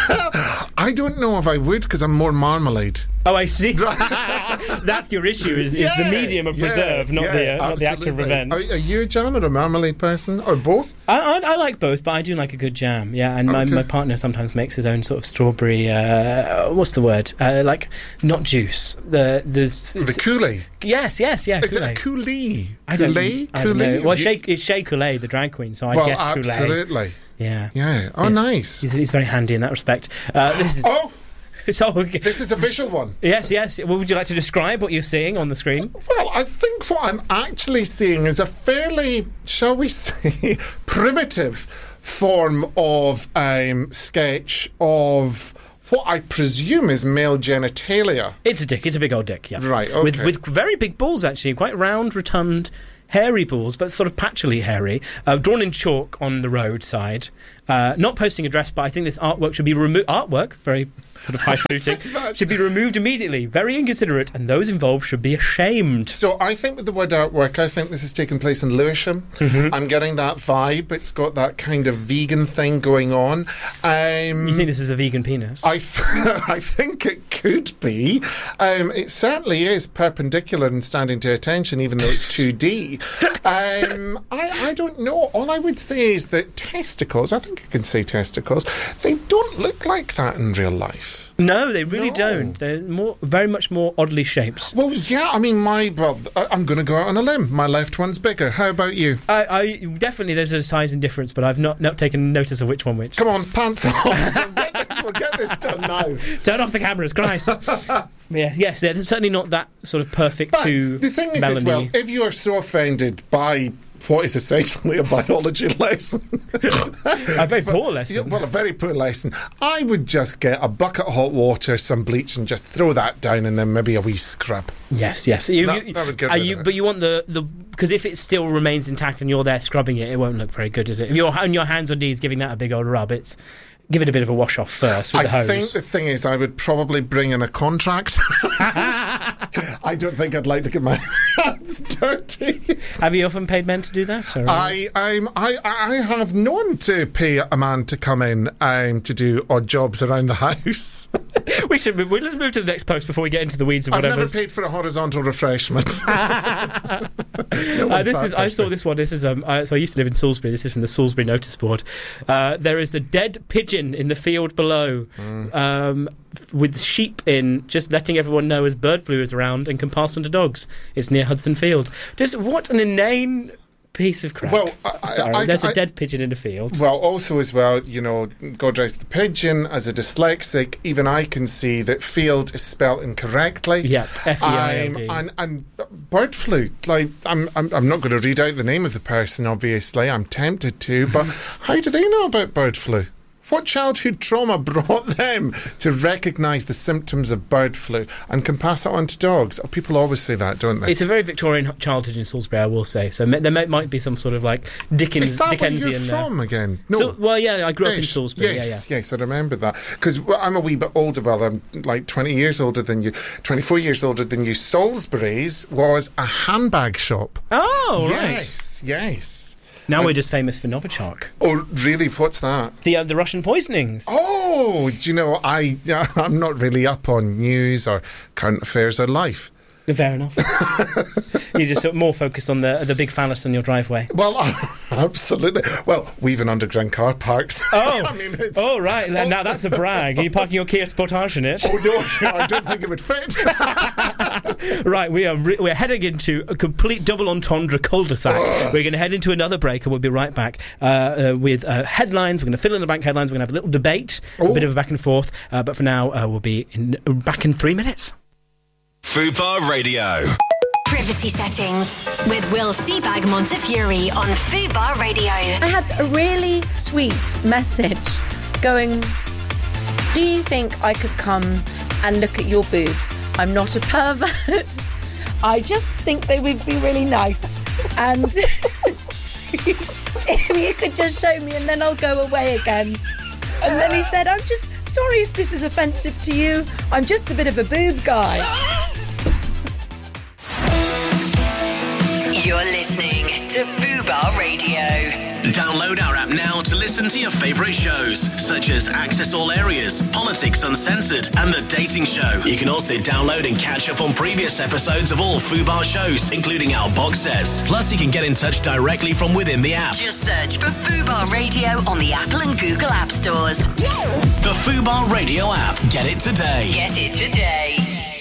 I don't know if I would, because I'm more marmalade. Oh, I see. That's your issue. Is, is the Yeah, medium of yeah, preserve, not yeah, the uh, not the act of absolutely. revenge. Are, are you a jam or a marmalade person, or both? I, I, I like both, but I do like a good jam. Yeah, and my, Okay. my partner sometimes makes his own sort of strawberry. Uh, what's the word? Uh, like not juice. The the The Kool-Aid. Yes, yes, yeah. Is it a Kool-Aid. Kool-Aid? I don't, Kool-Aid? I don't know. Kool-Aid? Well, You- Shea, it's Shea Coulee, the drag queen. So I well, guess Kool-Aid. absolutely. Yeah. Yeah. Oh, Yes. nice. He's, he's very handy in that respect. Uh, this is. Oh. So, okay. This is a visual one. Yes, yes. Well, would you like to describe what you're seeing on the screen? Well, I think what I'm actually seeing is a fairly, shall we say, primitive form of um, sketch of what I presume is male genitalia. It's a dick. It's a big old dick, yeah. Right, okay. With, with very big balls, actually. Quite round, rotund, hairy balls, but sort of patchily hairy. Uh, drawn in chalk on the roadside. Uh, not posting address, but I think this artwork should be removed. Artwork, very sort of highfalutin, should be removed immediately. Very inconsiderate, and those involved should be ashamed. So I think with the word artwork, I think this is taking place in Lewisham. Mm-hmm. I'm getting that vibe. It's got that kind of vegan thing going on. Um, You think this is a vegan penis? I, th- I think it could be. Um, it certainly is perpendicular and standing to attention, even though it's two D. um, I, I don't know. All I would say is that testicles, I think I can say testicles, they don't look like that in real life. No, they really No. don't. They're more, very much more oddly shaped. Well, yeah, I mean, my, well, I- I'm going to go out on a limb. My left one's bigger. How about you? I, I definitely there's a size and difference, but I've not, not taken notice of which one which. Come on, pants off. we'll, get this, we'll get this done now. Turn off the cameras, Christ. Yeah, yes, they're certainly not that sort of perfect But to the thing is, Melanie. as well, if you are so offended by what is essentially a biology lesson, a very poor lesson. Yeah, well, a very poor lesson. I would just get a bucket of hot water, some bleach, and just throw that down, and then maybe a wee scrub. Yes, yes. You, That- you- that would get are rid you, of it. but you want the the because if it still remains intact and you're there scrubbing it, it won't look very good, does it? If you're on your hands or knees giving that a big old rub, it's give it a bit of a wash off first with I the hose. think the thing is, I would probably bring in a contract. I don't think I'd like to get my hands dirty. Have you often paid men to do that? Or? I, I'm, I, I have known to pay a man to come in um, to do odd jobs around the house. we should move, let's move to the next post before we get into the weeds of I've whatever. never paid for a horizontal refreshment. No Uh, one's this that is. I saw thirsty. this one. This is. Um, I, so I used to live in Salisbury. This is from the Salisbury notice board. Uh, there is a dead pigeon in the field below, Mm. um, f- with sheep in, just letting everyone know as bird flu is around and can pass on to dogs. It's near Hudson Field. Just what an inane piece of crap. Well, I- Sorry, I- there's a I- dead pigeon in the field. Well, also as well, you know, God rest the pigeon. As a dyslexic, even I can see that field is spelt incorrectly. Yeah, F E I L D. I'm- And, and bird flu. Like, I'm, I'm, I'm not going to read out the name of the person. Obviously, I'm tempted to. But how do they know about bird flu? What childhood trauma brought them to recognise the symptoms of bird flu and can pass it on to dogs? Oh, people always say that, don't they? It's a very Victorian childhood in Salisbury, I will say. So ma- there may, might be some sort of like Dickens, Is that Dickensian. where you're uh, from again? No. So- well, yeah, I grew up in Yes, Salisbury. Yes, yeah, yeah. yes, I remember that. Because I'm a wee bit older. Well, I'm like twenty years older than you, twenty-four years older than you. Salisbury's was a handbag shop. Oh, right. Yes, yes. Now we're just famous for Novichok. Oh, really? What's that? The uh, the Russian poisonings. Oh, do you know, I, I'm not really up on news or current affairs or life. Fair enough. You're just sort of more focused on the the big phallus on your driveway. Well, absolutely. Well, we've an underground car parks. Oh, I mean, it's, oh right. Now, now that's a brag. Are you parking your Kia Sportage in it? oh no, I don't think it would fit. Right, we are re- we're heading into a complete double entendre cul-de-sac. We're going to head into another break, and we'll be right back uh, uh, with uh, headlines. We're going to fill in the bank headlines. We're going to have a little debate, a Oh. bit of a back and forth. Uh, but for now, uh, we'll be in, uh, back in three minutes. Fubar Radio. Privacy settings with Will Seabag Montefiore on Fubar Radio. I had a really sweet message going, do you think I could come and look at your boobs? I'm not a pervert. I just think they would be really nice. And if you could just show me and then I'll go away again. And then he said, I'm just sorry if this is offensive to you. I'm just a bit of a boob guy. You're listening to Fubar Radio. Download our app now to listen to your favourite shows, such as Access All Areas, Politics Uncensored, and The Dating Show. You can also download and catch up on previous episodes of all Fubar shows, including our box sets. Plus, you can get in touch directly from within the app. Just search for Fubar Radio on the Apple and Google App Stores. The Fubar Radio app. Get it today. Get it today.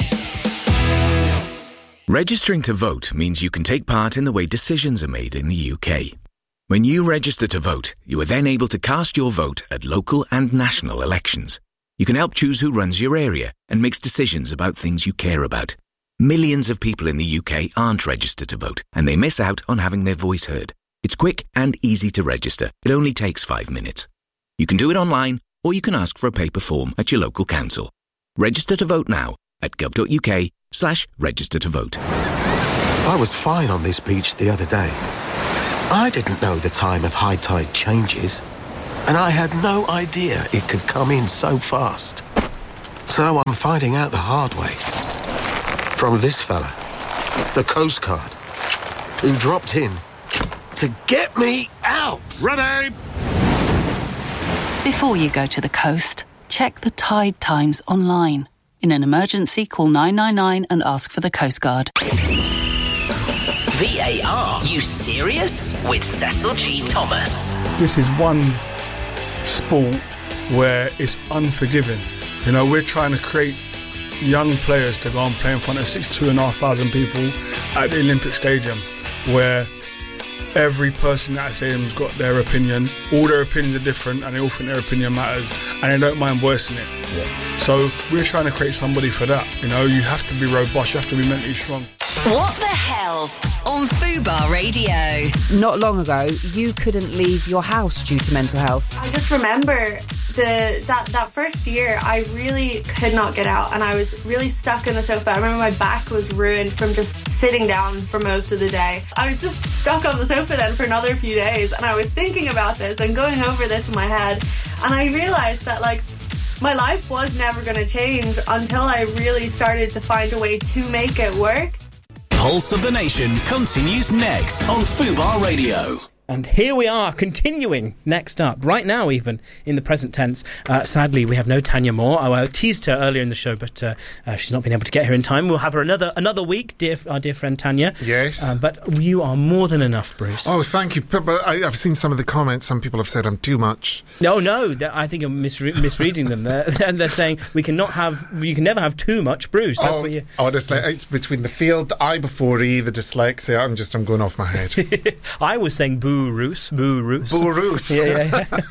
Registering to vote means you can take part in the way decisions are made in the U K. When you register to vote, you are then able to cast your vote at local and national elections. You can help choose who runs your area and makes decisions about things you care about. Millions of people in the U K aren't registered to vote, and they miss out on having their voice heard. It's quick and easy to register. It only takes five minutes. You can do it online, or you can ask for a paper form at your local council. Register to vote now at gov.uk slash register to vote. I was fine on this beach the other day. I didn't know the time of high tide changes, and I had no idea it could come in so fast. So I'm finding out the hard way. From this fella, the Coast Guard, who dropped in to get me out. Ready! Before you go to the coast, check the tide times online. In an emergency, call nine nine nine and ask for the Coast Guard. V A R, you serious? With Cecil G. Thomas. This is one sport where it's unforgiving. You know, we're trying to create young players to go and play in front of sixty-two and a half thousand people at the Olympic Stadium, where every person at that stadium's got their opinion. All their opinions are different, and they all think their opinion matters, and they don't mind voicing it. Yeah. So we're trying to create somebody for that. You know, you have to be robust, you have to be mentally strong. What the Health on Fubar Radio. Not long ago, you couldn't leave your house due to mental health. I just remember the that, that first year, I really could not get out, and I was really stuck in the sofa. I remember my back was ruined from just sitting down for most of the day. I was just stuck on the sofa then for another few days, and I was thinking about this and going over this in my head, and I realised that, like, my life was never going to change until I really started to find a way to make it work. Pulse of the Nation continues next on Fubar Radio. And here we are, continuing next up, right now even, in the present tense. Uh, sadly, we have no Tanya Moore. I uh, teased her earlier in the show, but uh, uh, she's not been able to get here in time. We'll have her another another week, dear our dear friend Tanya. Yes. Uh, but you are more than enough, Bruce. Oh, thank you. But, but I, I've seen some of the comments. Some people have said I'm too much. No, no, I think I'm misre- misreading them. They're, and they're saying we cannot have, you can never have too much, Bruce. That's oh, what you... oh, it's, like, it's between the field, the I before E, the dyslexia. I'm just, I'm going off my head. I was saying boo, Roos, boo. Roos. Boo Roos. Yeah,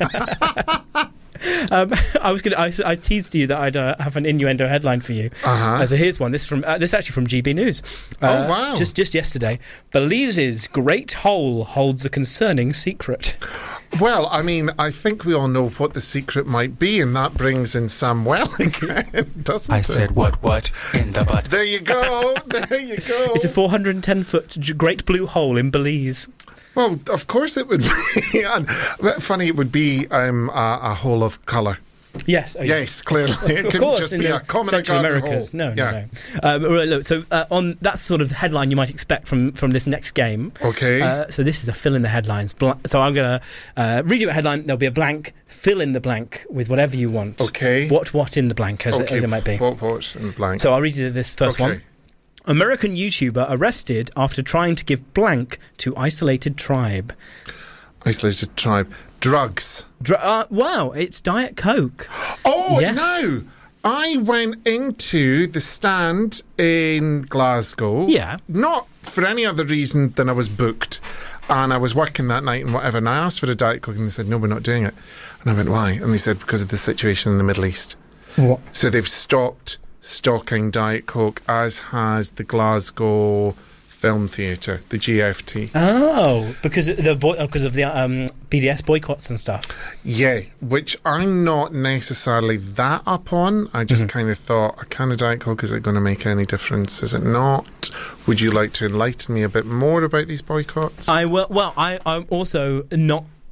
yeah. um, I was gonna. I, I teased you that I'd uh, have an innuendo headline for you. Uh-huh. Uh, so here's one. This is from. Uh, this is actually from G B News. Uh, oh wow! Just just yesterday, Belize's Great Hole holds a concerning secret. Well, I mean, I think we all know what the secret might be, and that brings in Sam Well again, doesn't I it? I said what, what, in the butt. There you go, there you go. It's a four hundred ten foot Great Blue Hole in Belize. Well, of course it would be. And funny, it would be um, a, a hole of colour. Yes. Okay. Yes, clearly. It couldn't just be a common Central garden Americas. hole. No, yeah. no, no. Um, right, look, so uh, on that's sort of the headline you might expect from, from this next game. Okay. Uh, so this is a fill in the headlines. Bla- so I'm going to uh, read you a headline. There'll be a blank. Fill in the blank with whatever you want. Okay. What what in the blank, as, okay. it, as it might be. What what's in the blank? So I'll read you this first okay. one. American YouTuber arrested after trying to give blank to isolated tribe. Isolated tribe. Drugs. Dr- uh, wow, it's Diet Coke. Oh, yes. no. I went into the stand in Glasgow. Yeah. Not for any other reason than I was booked. And I was working that night and whatever. And I asked for a Diet Coke and they said, no, we're not doing it. And I went, why? And they said, because of the situation in the Middle East. What? So they've stopped stocking Diet Coke, as has the Glasgow Film Theatre, the G F T. Oh, because of the boy- because of the um, B D S boycotts and stuff. Yeah, which I'm not necessarily that up on. I just mm-hmm. kind of thought, a can of Diet Coke, is it going to make any difference? Is it not? Would you like to enlighten me a bit more about these boycotts? I will. Well, I, I'm also not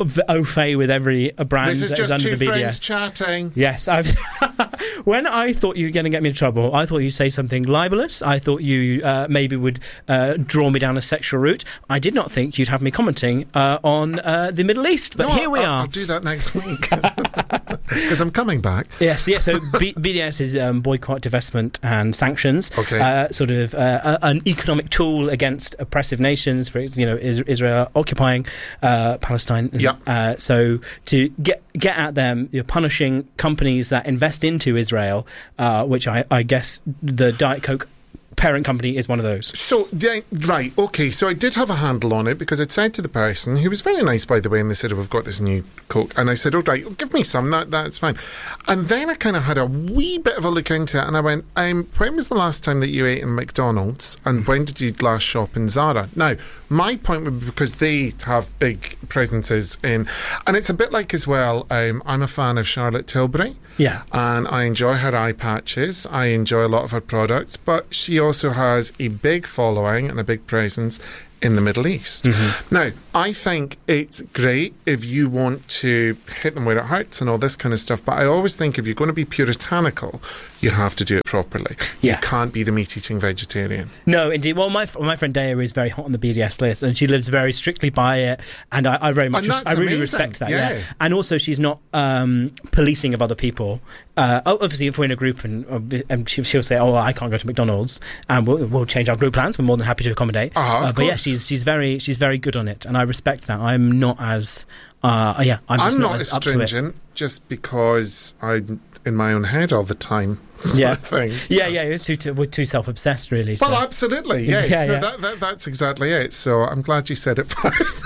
au fait with every uh, brand This is that just is under two the B D friends S. chatting. Yes, I've. When I thought you were going to get me in trouble, I thought you'd say something libelous. I thought you uh, maybe would uh, draw me down a sexual route. I did not think you'd have me commenting uh, on uh, the Middle East. But no, here we I'll, are. I'll do that next week because I'm coming back. Yes, yes. So B- BDS is um, boycott, divestment, and sanctions. Okay. Uh, sort of uh, a, an economic tool against oppressive nations. For you know, is, Israel occupying uh, Palestine. Yeah. Uh, so to get get at them, you're punishing companies that invest into Israel, uh, which I, I guess the Diet Coke parent company is one of those. So, yeah, right, okay, so I did have a handle on it because I'd said to the person, who was very nice, by the way, and they said, oh, we've got this new Coke, and I said, oh, right, give me some, that, that's fine. And then I kind of had a wee bit of a look into it, and I went, um, when was the last time that you ate in McDonald's, and when did you last shop in Zara? Now, my point would be because they have big presences in, and it's a bit like as well, um, I'm a fan of Charlotte Tilbury. Yeah. And I enjoy her eye patches. I enjoy a lot of her products. But she also has a big following and a big presence in the Middle East. Mm-hmm. Now, I think it's great if you want to hit them where it hurts and all this kind of stuff, but I always think if you're going to be puritanical, you have to do it properly. Yeah. You can't be the meat-eating vegetarian. No, indeed. Well, my my friend Daya is very hot on the B D S list, and she lives very strictly by it, and I, I very much, And res- that's I really amazing. respect that. Yeah. Yeah. And also, she's not um, policing of other people. Uh, obviously, if we're in a group and, and she, she'll say, "Oh, well, I can't go to McDonald's," and we'll, we'll change our group plans. We're more than happy to accommodate. Uh-huh, of uh, but yeah, course. she's she's very she's very good on it, and I respect that. I'm not as uh, yeah, I'm, just I'm not, not as as up to it. stringent just because I'm in my own head all the time. Sort Yeah. of thing. Yeah, yeah, it's too, too, we're too self-obsessed, really. Well, so. absolutely, yes. Yeah, no, yeah. That, that, that's exactly it. So I'm glad you said it first.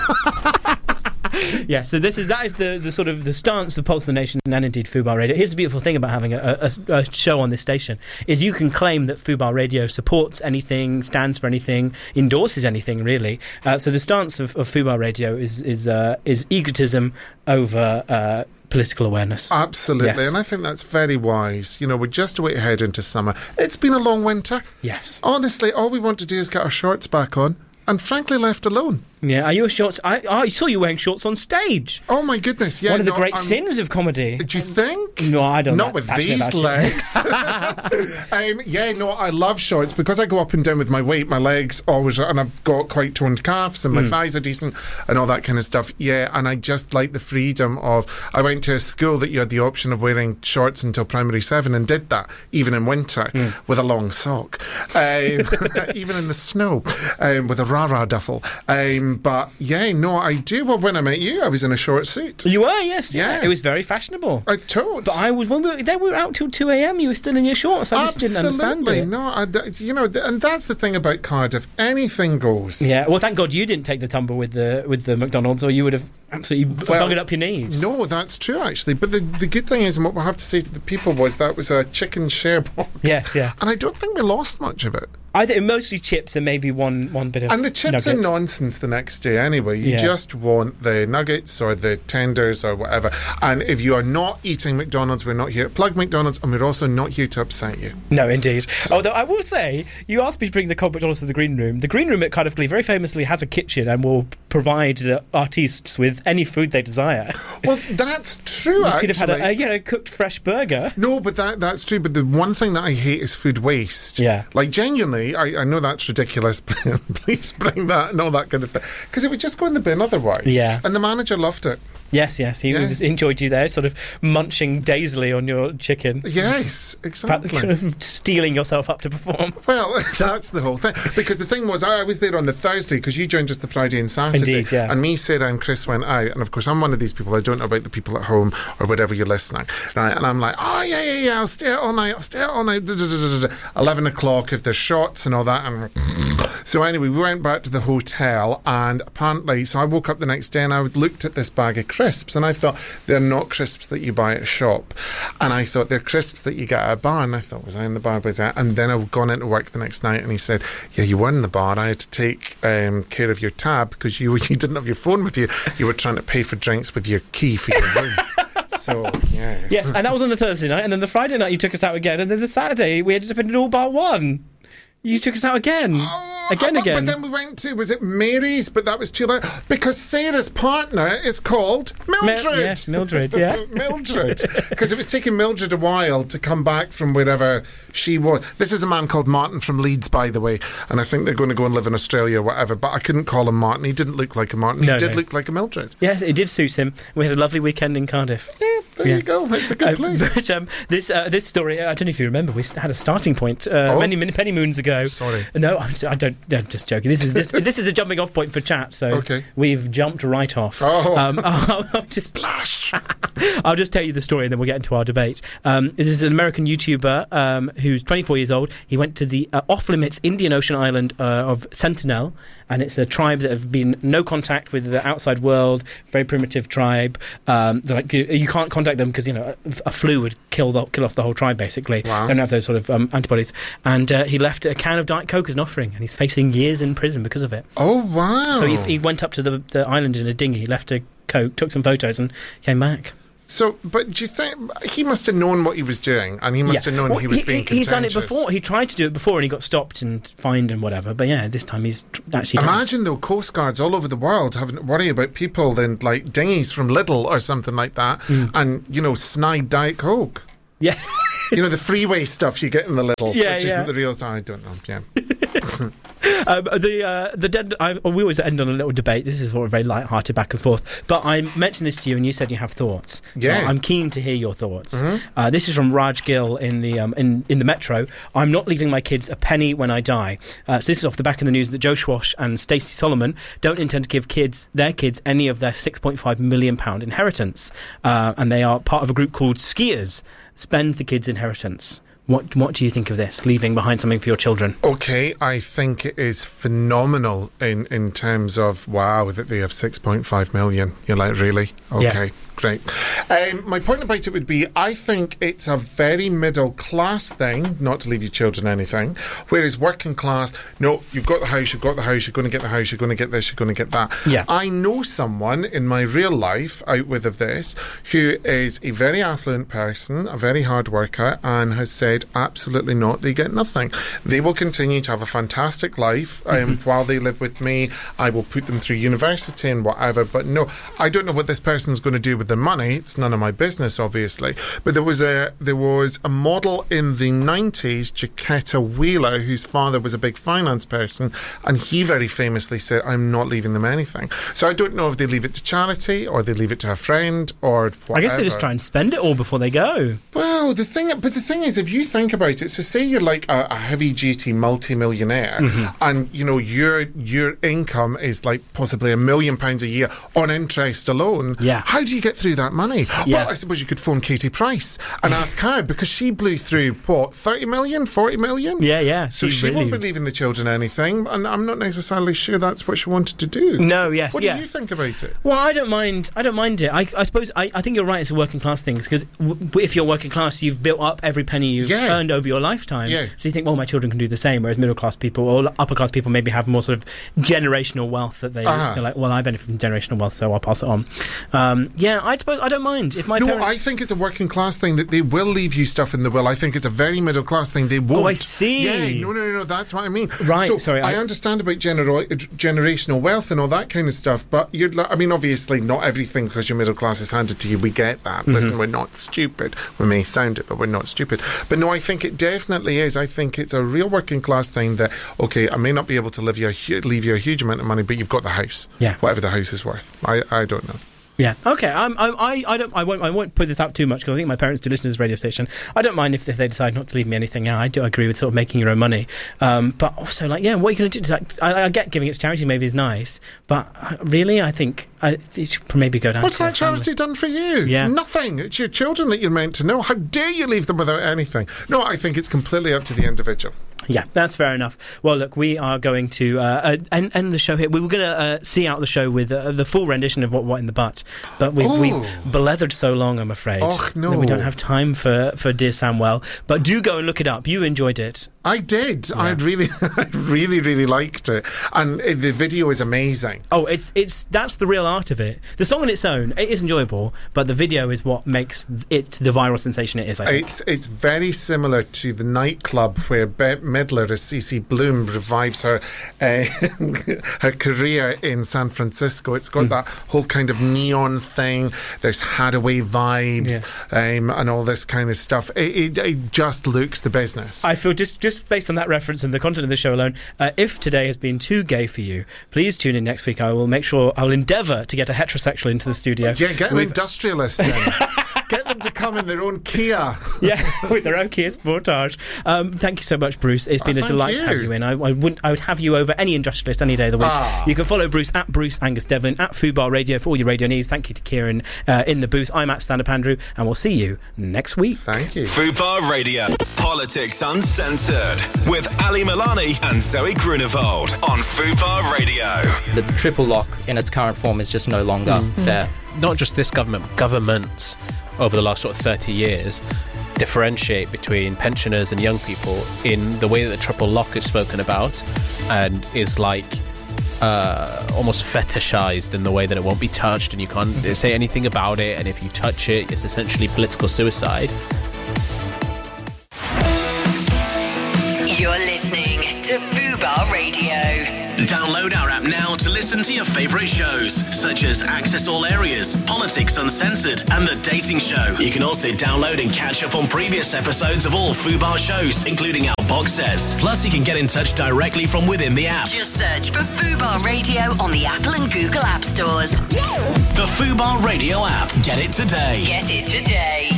Yeah, so this is that is the, the sort of the stance of Pulse of the Nation and indeed Fubar Radio. Here's the beautiful thing about having a, a, a show on this station is you can claim that Fubar Radio supports anything, stands for anything, endorses anything, really. Uh, so the stance of, of Fubar Radio is is uh, is egotism over uh, political awareness. Absolutely, Yes. and I think that's very wise. You know, we're just a way ahead into summer. It's been a long winter. Yes. Honestly, all we want to do is get our shorts back on, and frankly left alone. Yeah, are you a shorts? I, I saw you wearing shorts on stage. Oh my goodness! Yeah, one of the no, great I'm- sins of comedy. Do you think? No, I don't. Not that with passionate these about it. legs. um, yeah, no, I love shorts because I go up and down with my weight. My legs always, and I've got quite toned calves, and my Mm. thighs are decent, and all that kind of stuff. Yeah, and I just like the freedom of. I went to a school that you had the option of wearing shorts until primary seven, and did that even in winter Mm. with a long sock, um, even in the snow um, with a rah rah duffel. Um, but yeah, no, I do. Well, when I met you, I was in a short suit. You were, yes. Yeah. It was very fashionable. I told. But I was when we were, they were out till two a.m. You were still in your shorts. I just didn't understand Absolutely. it. No, I, d- you know, th- and that's the thing about Cardiff. Anything goes. Yeah. Well, thank God you didn't take the tumble with the with the McDonald's, or you would have absolutely Well, buggered up your knees. No, that's true, actually. But the, the good thing is, and what we have to say to the people was that was a chicken share box. Yes, yeah. And I don't think we lost much of it. I think mostly chips and maybe one one bit of. And the chips nugget. are nonsense the next day anyway. You Yeah. just want the nuggets or the tenders or whatever. And if you are not eating McDonald's, we're not here to plug McDonald's, and we're also not here to upset you. No, indeed. Although I will say, you asked me to bring the cold McDonald's to the green room. The green room at Cardiff Glee very famously has a kitchen and will provide the artistes with any food they desire. Well, that's true, You actually. could have had a, a you know cooked fresh burger. No, but that that's true. But the one thing that I hate is food waste. Yeah. Like, genuinely, I, I know that's ridiculous. Please bring that and all that kind of thing. Because it would just go in the bin otherwise. Yeah. And the manager loved it. Yes, yes, he Yeah. was, enjoyed you there, sort of munching dazily on your chicken. Yes, exactly. Kind of stealing yourself up to perform. Well, that's the whole thing. Because the thing was, I was there on the Thursday because you joined us the Friday and Saturday. Indeed, yeah. And me, Sarah, and Chris went out. And of course, I'm one of these people. I don't know about the people at home or whatever you're listening. Right? And I'm like, oh, yeah, yeah, yeah, I'll stay out all night. I'll stay out all night. Da, da, da, da, da. eleven o'clock if there's shots and all that. And so anyway, we went back to the hotel. And apparently, so I woke up the next day and I looked at this bag of crisps. And I thought, they're not crisps that you buy at a shop. And I thought, they're crisps that you get at a bar. And I thought, was I in the bar? Was I? And then I'd gone into work the next night and he said, yeah, you were in the bar. I had to take um, care of your tab because you, you didn't have your phone with you. You were trying to pay for drinks with your key for your room. So, yeah. Yes, and that was on the Thursday night, and then the Friday night you took us out again, and then the Saturday we ended up in an all bar one. You took us out again. Oh, again, but, again. But then we went to, was it Mary's? But that was too late. Because Sarah's partner is called Mildred. Mil- yes, Mildred, yeah. Mildred. Because it was taking Mildred a while to come back from wherever she was. This is a man called Martin from Leeds, by the way. And I think they're going to go and live in Australia or whatever. But I couldn't call him Martin. He didn't look like a Martin. He No, did no. look like a Mildred. Yes, it did suit him. We had a lovely weekend in Cardiff. Yeah, there Yeah. you go. It's a good Uh, place. but um, this uh, this story, I don't know if you remember, we had a starting point uh, Oh. many, many penny moons ago. Sorry. No, I'm, I don't. No, I'm just joking. This is this, this is a jumping off point for chat. So Okay. we've jumped right off. Oh. Um, I'll, I'll just Splash. I'll just tell you the story and then we'll get into our debate. Um, this is an American YouTuber um, who's twenty-four years old. He went to the uh, off-limits Indian Ocean island uh, of Sentinel, and it's a tribe that have been no contact with the outside world, very primitive tribe. Um, they're like you, you can't contact them because you know a, a flu would kill the, kill off the whole tribe basically. Wow. They don't have those sort of um, antibodies. And uh, he left a can of Diet Coke as an offering, and he's facing years in prison because of it. Oh, wow. So he, he went up to the, the island in a dinghy, left a Coke, took some photos, and came back. So, but do you think he must have known what he was doing, and he must have known Well, he was being contentious? He's done it before. He tried to do it before, and he got stopped and fined and whatever. But yeah, this time he's tr- actually done it. Imagine though, coast guards all over the world having to worry about people in like dinghies from Lidl or something like that, Mm. and you know, snide Diet Coke. Yeah. You know, the freeway stuff you get in the Lidl, Yeah, which yeah. isn't the real. I don't know. Yeah. Um, the uh, the dead. I, we always end on a little debate. This is sort of very light-hearted back and forth. But I mentioned this to you, and you said you have thoughts. Yeah. So I'm keen to hear your thoughts. Mhm. Uh, this is from Raj Gill in the um, in in the Metro. I'm not leaving my kids a penny when I die. Uh, so this is off the back of the news that Joe Schwash and Stacey Solomon don't intend to give kids their kids any of their six point five million pound inheritance, uh, and they are part of a group called Skiers. Spend the kids' inheritance. What what do you think of this? Leaving behind something for your children? Okay, I think it is phenomenal in, in terms of, wow, that they have six point five million. You're like, really? Okay, Yeah. great. Um, my point about it would be, I think it's a very middle class thing not to leave your children anything, whereas working class, no, you've got the house, you've got the house, you're going to get the house, you're going to get this, you're going to get that. Yeah. I know someone in my real life out with of this who is a very affluent person, a very hard worker, and has said, absolutely not, they get nothing. They will continue to have a fantastic life um, Mm-hmm. while they live with me. I will put them through university and whatever, but no, I don't know what this person's going to do with their money. It's none of my business, obviously. But there was a there was a model in the nineties, Jaquetta Wheeler, whose father was a big finance person, and he very famously said, I'm not leaving them anything. So I don't know if they leave it to charity or they leave it to a friend or whatever. I guess they just try and spend it all before they go. Well, the thing, but the thing is, if you think about it, so say you're like a, a heavy-duty multi-millionaire, Mhm. and you know your your income is like possibly a million pounds a year on interest alone. Yeah. How do you get through that money? Yeah. Well, I suppose you could phone Katie Price and ask her, because she blew through what, thirty million, forty million. Yeah, yeah. So she, really- won't be leaving the children anything, and I'm not necessarily sure that's what she wanted to do. No, yes, What yeah. do you think about it? Well, I don't mind. I don't mind it. I, I suppose I, I think you're right. It's a working class thing because w- if you're working class, you've built up every penny you've Yeah. earned over your lifetime. Yeah. So you think, well, my children can do the same. Whereas middle class people or upper class people maybe have more sort of generational wealth that they Uh-huh. they're like, well, I benefit from generational wealth, so I'll pass it on. Um, yeah, I suppose I don't mind if my no, parents. I think it's a working class thing that they will leave you stuff in the will. I think it's a very middle class thing. They won't. Oh, I see. Yeah, no, no, no, no, that's what I mean. Right, So sorry, I, I- understand about genera- generational wealth and all that kind of stuff, but you'd. Li- I mean, obviously, not everything because your middle class is handed to you. We get that. Mhm. Listen, we're not stupid. We may sound it, but we're not stupid. But no, I think it definitely is. I think it's a real working class thing that, okay, I may not be able to leave you a, hu- leave you a huge amount of money, but you've got the house. Yeah. Whatever the house is worth. I, I don't know. Yeah. Okay. I'm, I'm, I. I don't. I won't. I won't put this out too much because I think my parents do listen to this radio station. I don't mind if, if they decide not to leave me anything. Yeah, I do agree with sort of making your own money. Um, but also, like, yeah, what are you going to do? Like, I, I get giving it to charity maybe is nice, but uh, really, I think I, it should maybe go down. What's to that the family. charity done for you? Yeah. Nothing. It's your children that you're meant to know. How dare you leave them without anything? No, I think it's completely up to the individual. Yeah, that's fair enough. Well, look, we are going to uh, uh, end, end the show here. We were going to uh, see out the show with uh, the full rendition of What What in the Butt, but we've, Oh. we've beleathered so long, I'm afraid, Och, no. that we don't have time for, for Dear Samwell. But do go and look it up. You enjoyed it. I did. Yeah. I really, I really, really liked it, and it, the video is amazing. Oh, it's it's that's the real art of it. The song on its own, it is enjoyable, but the video is what makes it the viral sensation it is. I think it's it's very similar to the nightclub where Bette Midler as Cece Bloom revives her uh, her career in San Francisco. It's got mm. that whole kind of neon thing. There's Hadaway vibes yeah. um, and all this kind of stuff. It, it, it just looks the business. I feel just just based on that reference and the content of the show alone, uh, if today has been too gay for you, please tune in next week. I will make sure, I will endeavour to get a heterosexual into the studio. Yeah, get an We've... industrialist then. Get them to come in their own Kia. Yeah, with their own Kia Sportage. Um, thank you so much, Bruce. It's been oh, a delight you. to have you in. I, I wouldn't. I would have you over any industrialist any day of the week. Ah. You can follow Bruce at Bruce Angus Devlin, at Fubar Radio for all your radio needs. Thank you to Kieran uh, in the booth. I'm at Stand Up Andrew, and we'll see you next week. Thank you. Fubar Radio. Politics Uncensored with Ali Milani and Zoe Grunewald on Fubar Radio. The triple lock in its current form is just no longer mm. fair. Not just this government, governments over the last sort of thirty years differentiate between pensioners and young people in the way that the triple lock is spoken about and is like uh, almost fetishized in the way that it won't be touched and you can't say anything about it, and if you touch it, it's essentially political suicide. You're listening to Fubar Radio. Download our app now to listen to your favourite shows, such as Access All Areas, Politics Uncensored, and The Dating Show. You can also download and catch up on previous episodes of all Fubar shows, including our box sets. Plus, you can get in touch directly from within the app. Just search for Fubar Radio on the Apple and Google App Stores. The Fubar Radio app. Get it today. Get it today.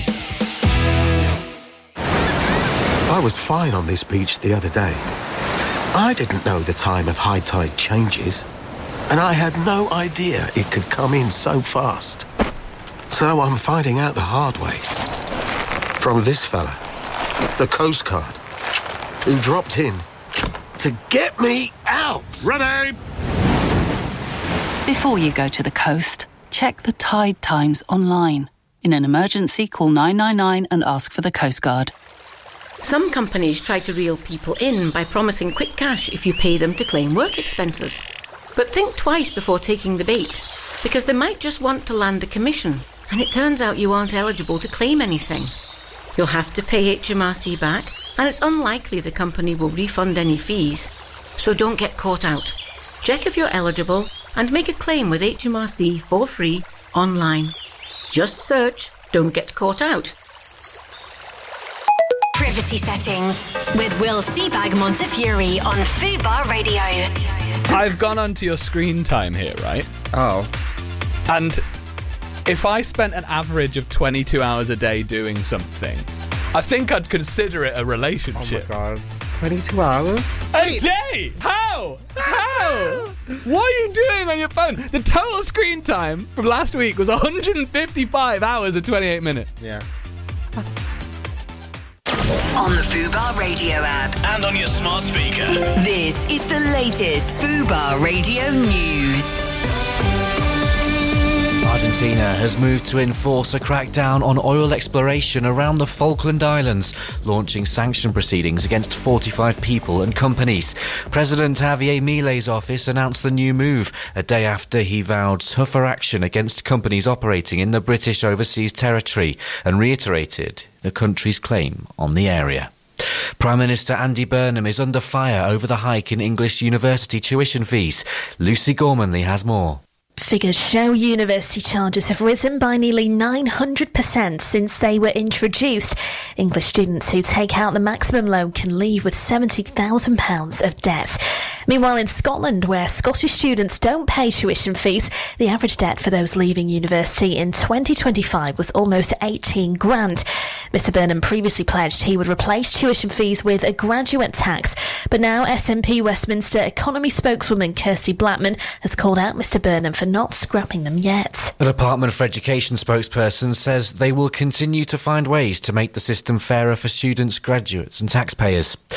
I was fine on this beach the other day. I didn't know the time of high tide changes, and I had no idea it could come in so fast. So I'm finding out the hard way. From this fella, the Coast Guard, who dropped in to get me out. Ready! Before you go to the coast, check the tide times online. In an emergency, call nine nine nine and ask for the Coast Guard. Some companies try to reel people in by promising quick cash if you pay them to claim work expenses. But think twice before taking the bait, because they might just want to land a commission, and it turns out you aren't eligible to claim anything. You'll have to pay H M R C back, and it's unlikely the company will refund any fees. So don't get caught out. Check if you're eligible and make a claim with H M R C for free online. Just search Don't Get Caught Out. Privacy settings with Will Seabag Montefiore on Fubar Radio. I've gone onto your screen time here, right? Oh. And if I spent an average of twenty-two hours a day doing something, I think I'd consider it a relationship. Oh my God. twenty-two hours? A day? How? How? What are you doing on your phone? The total screen time from last week was one hundred fifty-five hours and twenty-eight minutes. Yeah. On the Fubar Radio app. And on your smart speaker. This is the latest Fubar Radio news. Argentina has moved to enforce a crackdown on oil exploration around the Falkland Islands, launching sanction proceedings against forty-five people and companies. President Javier Milei's office announced the new move a day after he vowed tougher action against companies operating in the British overseas territory and reiterated the country's claim on the area. Prime Minister Andy Burnham is under fire over the hike in English university tuition fees. Lucy Gormanley has more. Figures show university charges have risen by nearly nine hundred percent since they were introduced. English students who take out the maximum loan can leave with seventy thousand pounds of debt. Meanwhile, in Scotland, where Scottish students don't pay tuition fees, the average debt for those leaving university in twenty twenty-five was almost eighteen grand. Mister Burnham previously pledged he would replace tuition fees with a graduate tax, but now S N P Westminster economy spokeswoman Kirsty Blackman has called out Mister Burnham for not scrapping them yet. The Department for Education spokesperson says they will continue to find ways to make the system fairer for students, graduates and taxpayers.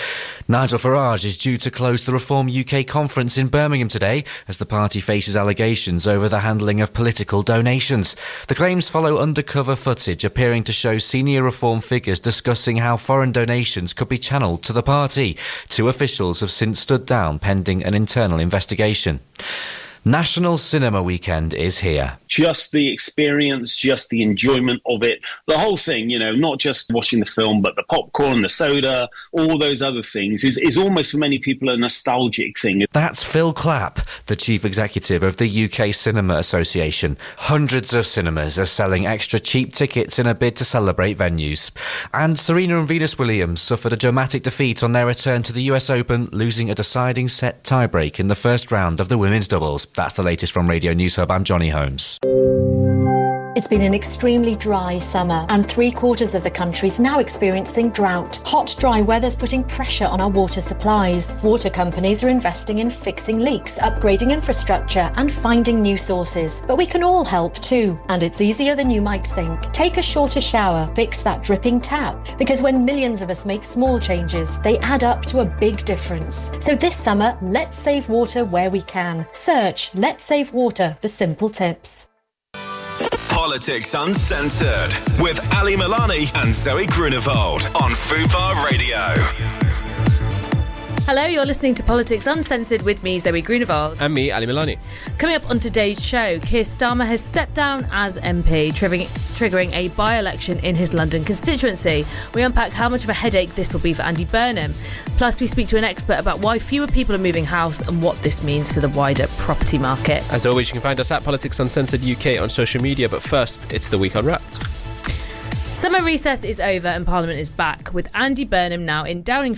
Nigel Farage is due to close the Reform U K conference in Birmingham today as the party faces allegations over the handling of political donations. The claims follow undercover footage appearing to show senior Reform figures discussing how foreign donations could be channelled to the party. Two officials have since stood down pending an internal investigation. National Cinema Weekend is here. Just the experience, just the enjoyment of it, the whole thing, you know, not just watching the film, but the popcorn, the soda, all those other things is, is almost for many people a nostalgic thing. That's Phil Clapp, the Chief Executive of the U K Cinema Association. Hundreds of cinemas are selling extra cheap tickets in a bid to celebrate venues. And Serena and Venus Williams suffered a dramatic defeat on their return to the U S Open, losing a deciding set tiebreak in the first round of the women's doubles. That's the latest from Radio News Hub. I'm Johnny Holmes. It's been an extremely dry summer, and three quarters of the country's now experiencing drought. Hot, dry weather's putting pressure on our water supplies. Water companies are investing in fixing leaks, upgrading infrastructure, and finding new sources. But we can all help too, and it's easier than you might think. Take a shorter shower, fix that dripping tap, because when millions of us make small changes, they add up to a big difference. So this summer, let's save water where we can. Search Let's Save Water for simple tips. Politics Uncensored with Ali Milani and Zoe Grunewald on Fubar Radio. Hello, you're listening to Politics Uncensored with me, Zoe Grunewald. And me, Ali Milani. Coming up on today's show, Keir Starmer has stepped down as M P, triggering, triggering a by-election in his London constituency. We unpack how much of a headache this will be for Andy Burnham. Plus, we speak to an expert about why fewer people are moving house and what this means for the wider property market. As always, you can find us at Politics Uncensored U K on social media, but first, it's the Week Unwrapped. Summer recess is over and Parliament is back, with Andy Burnham now in Downing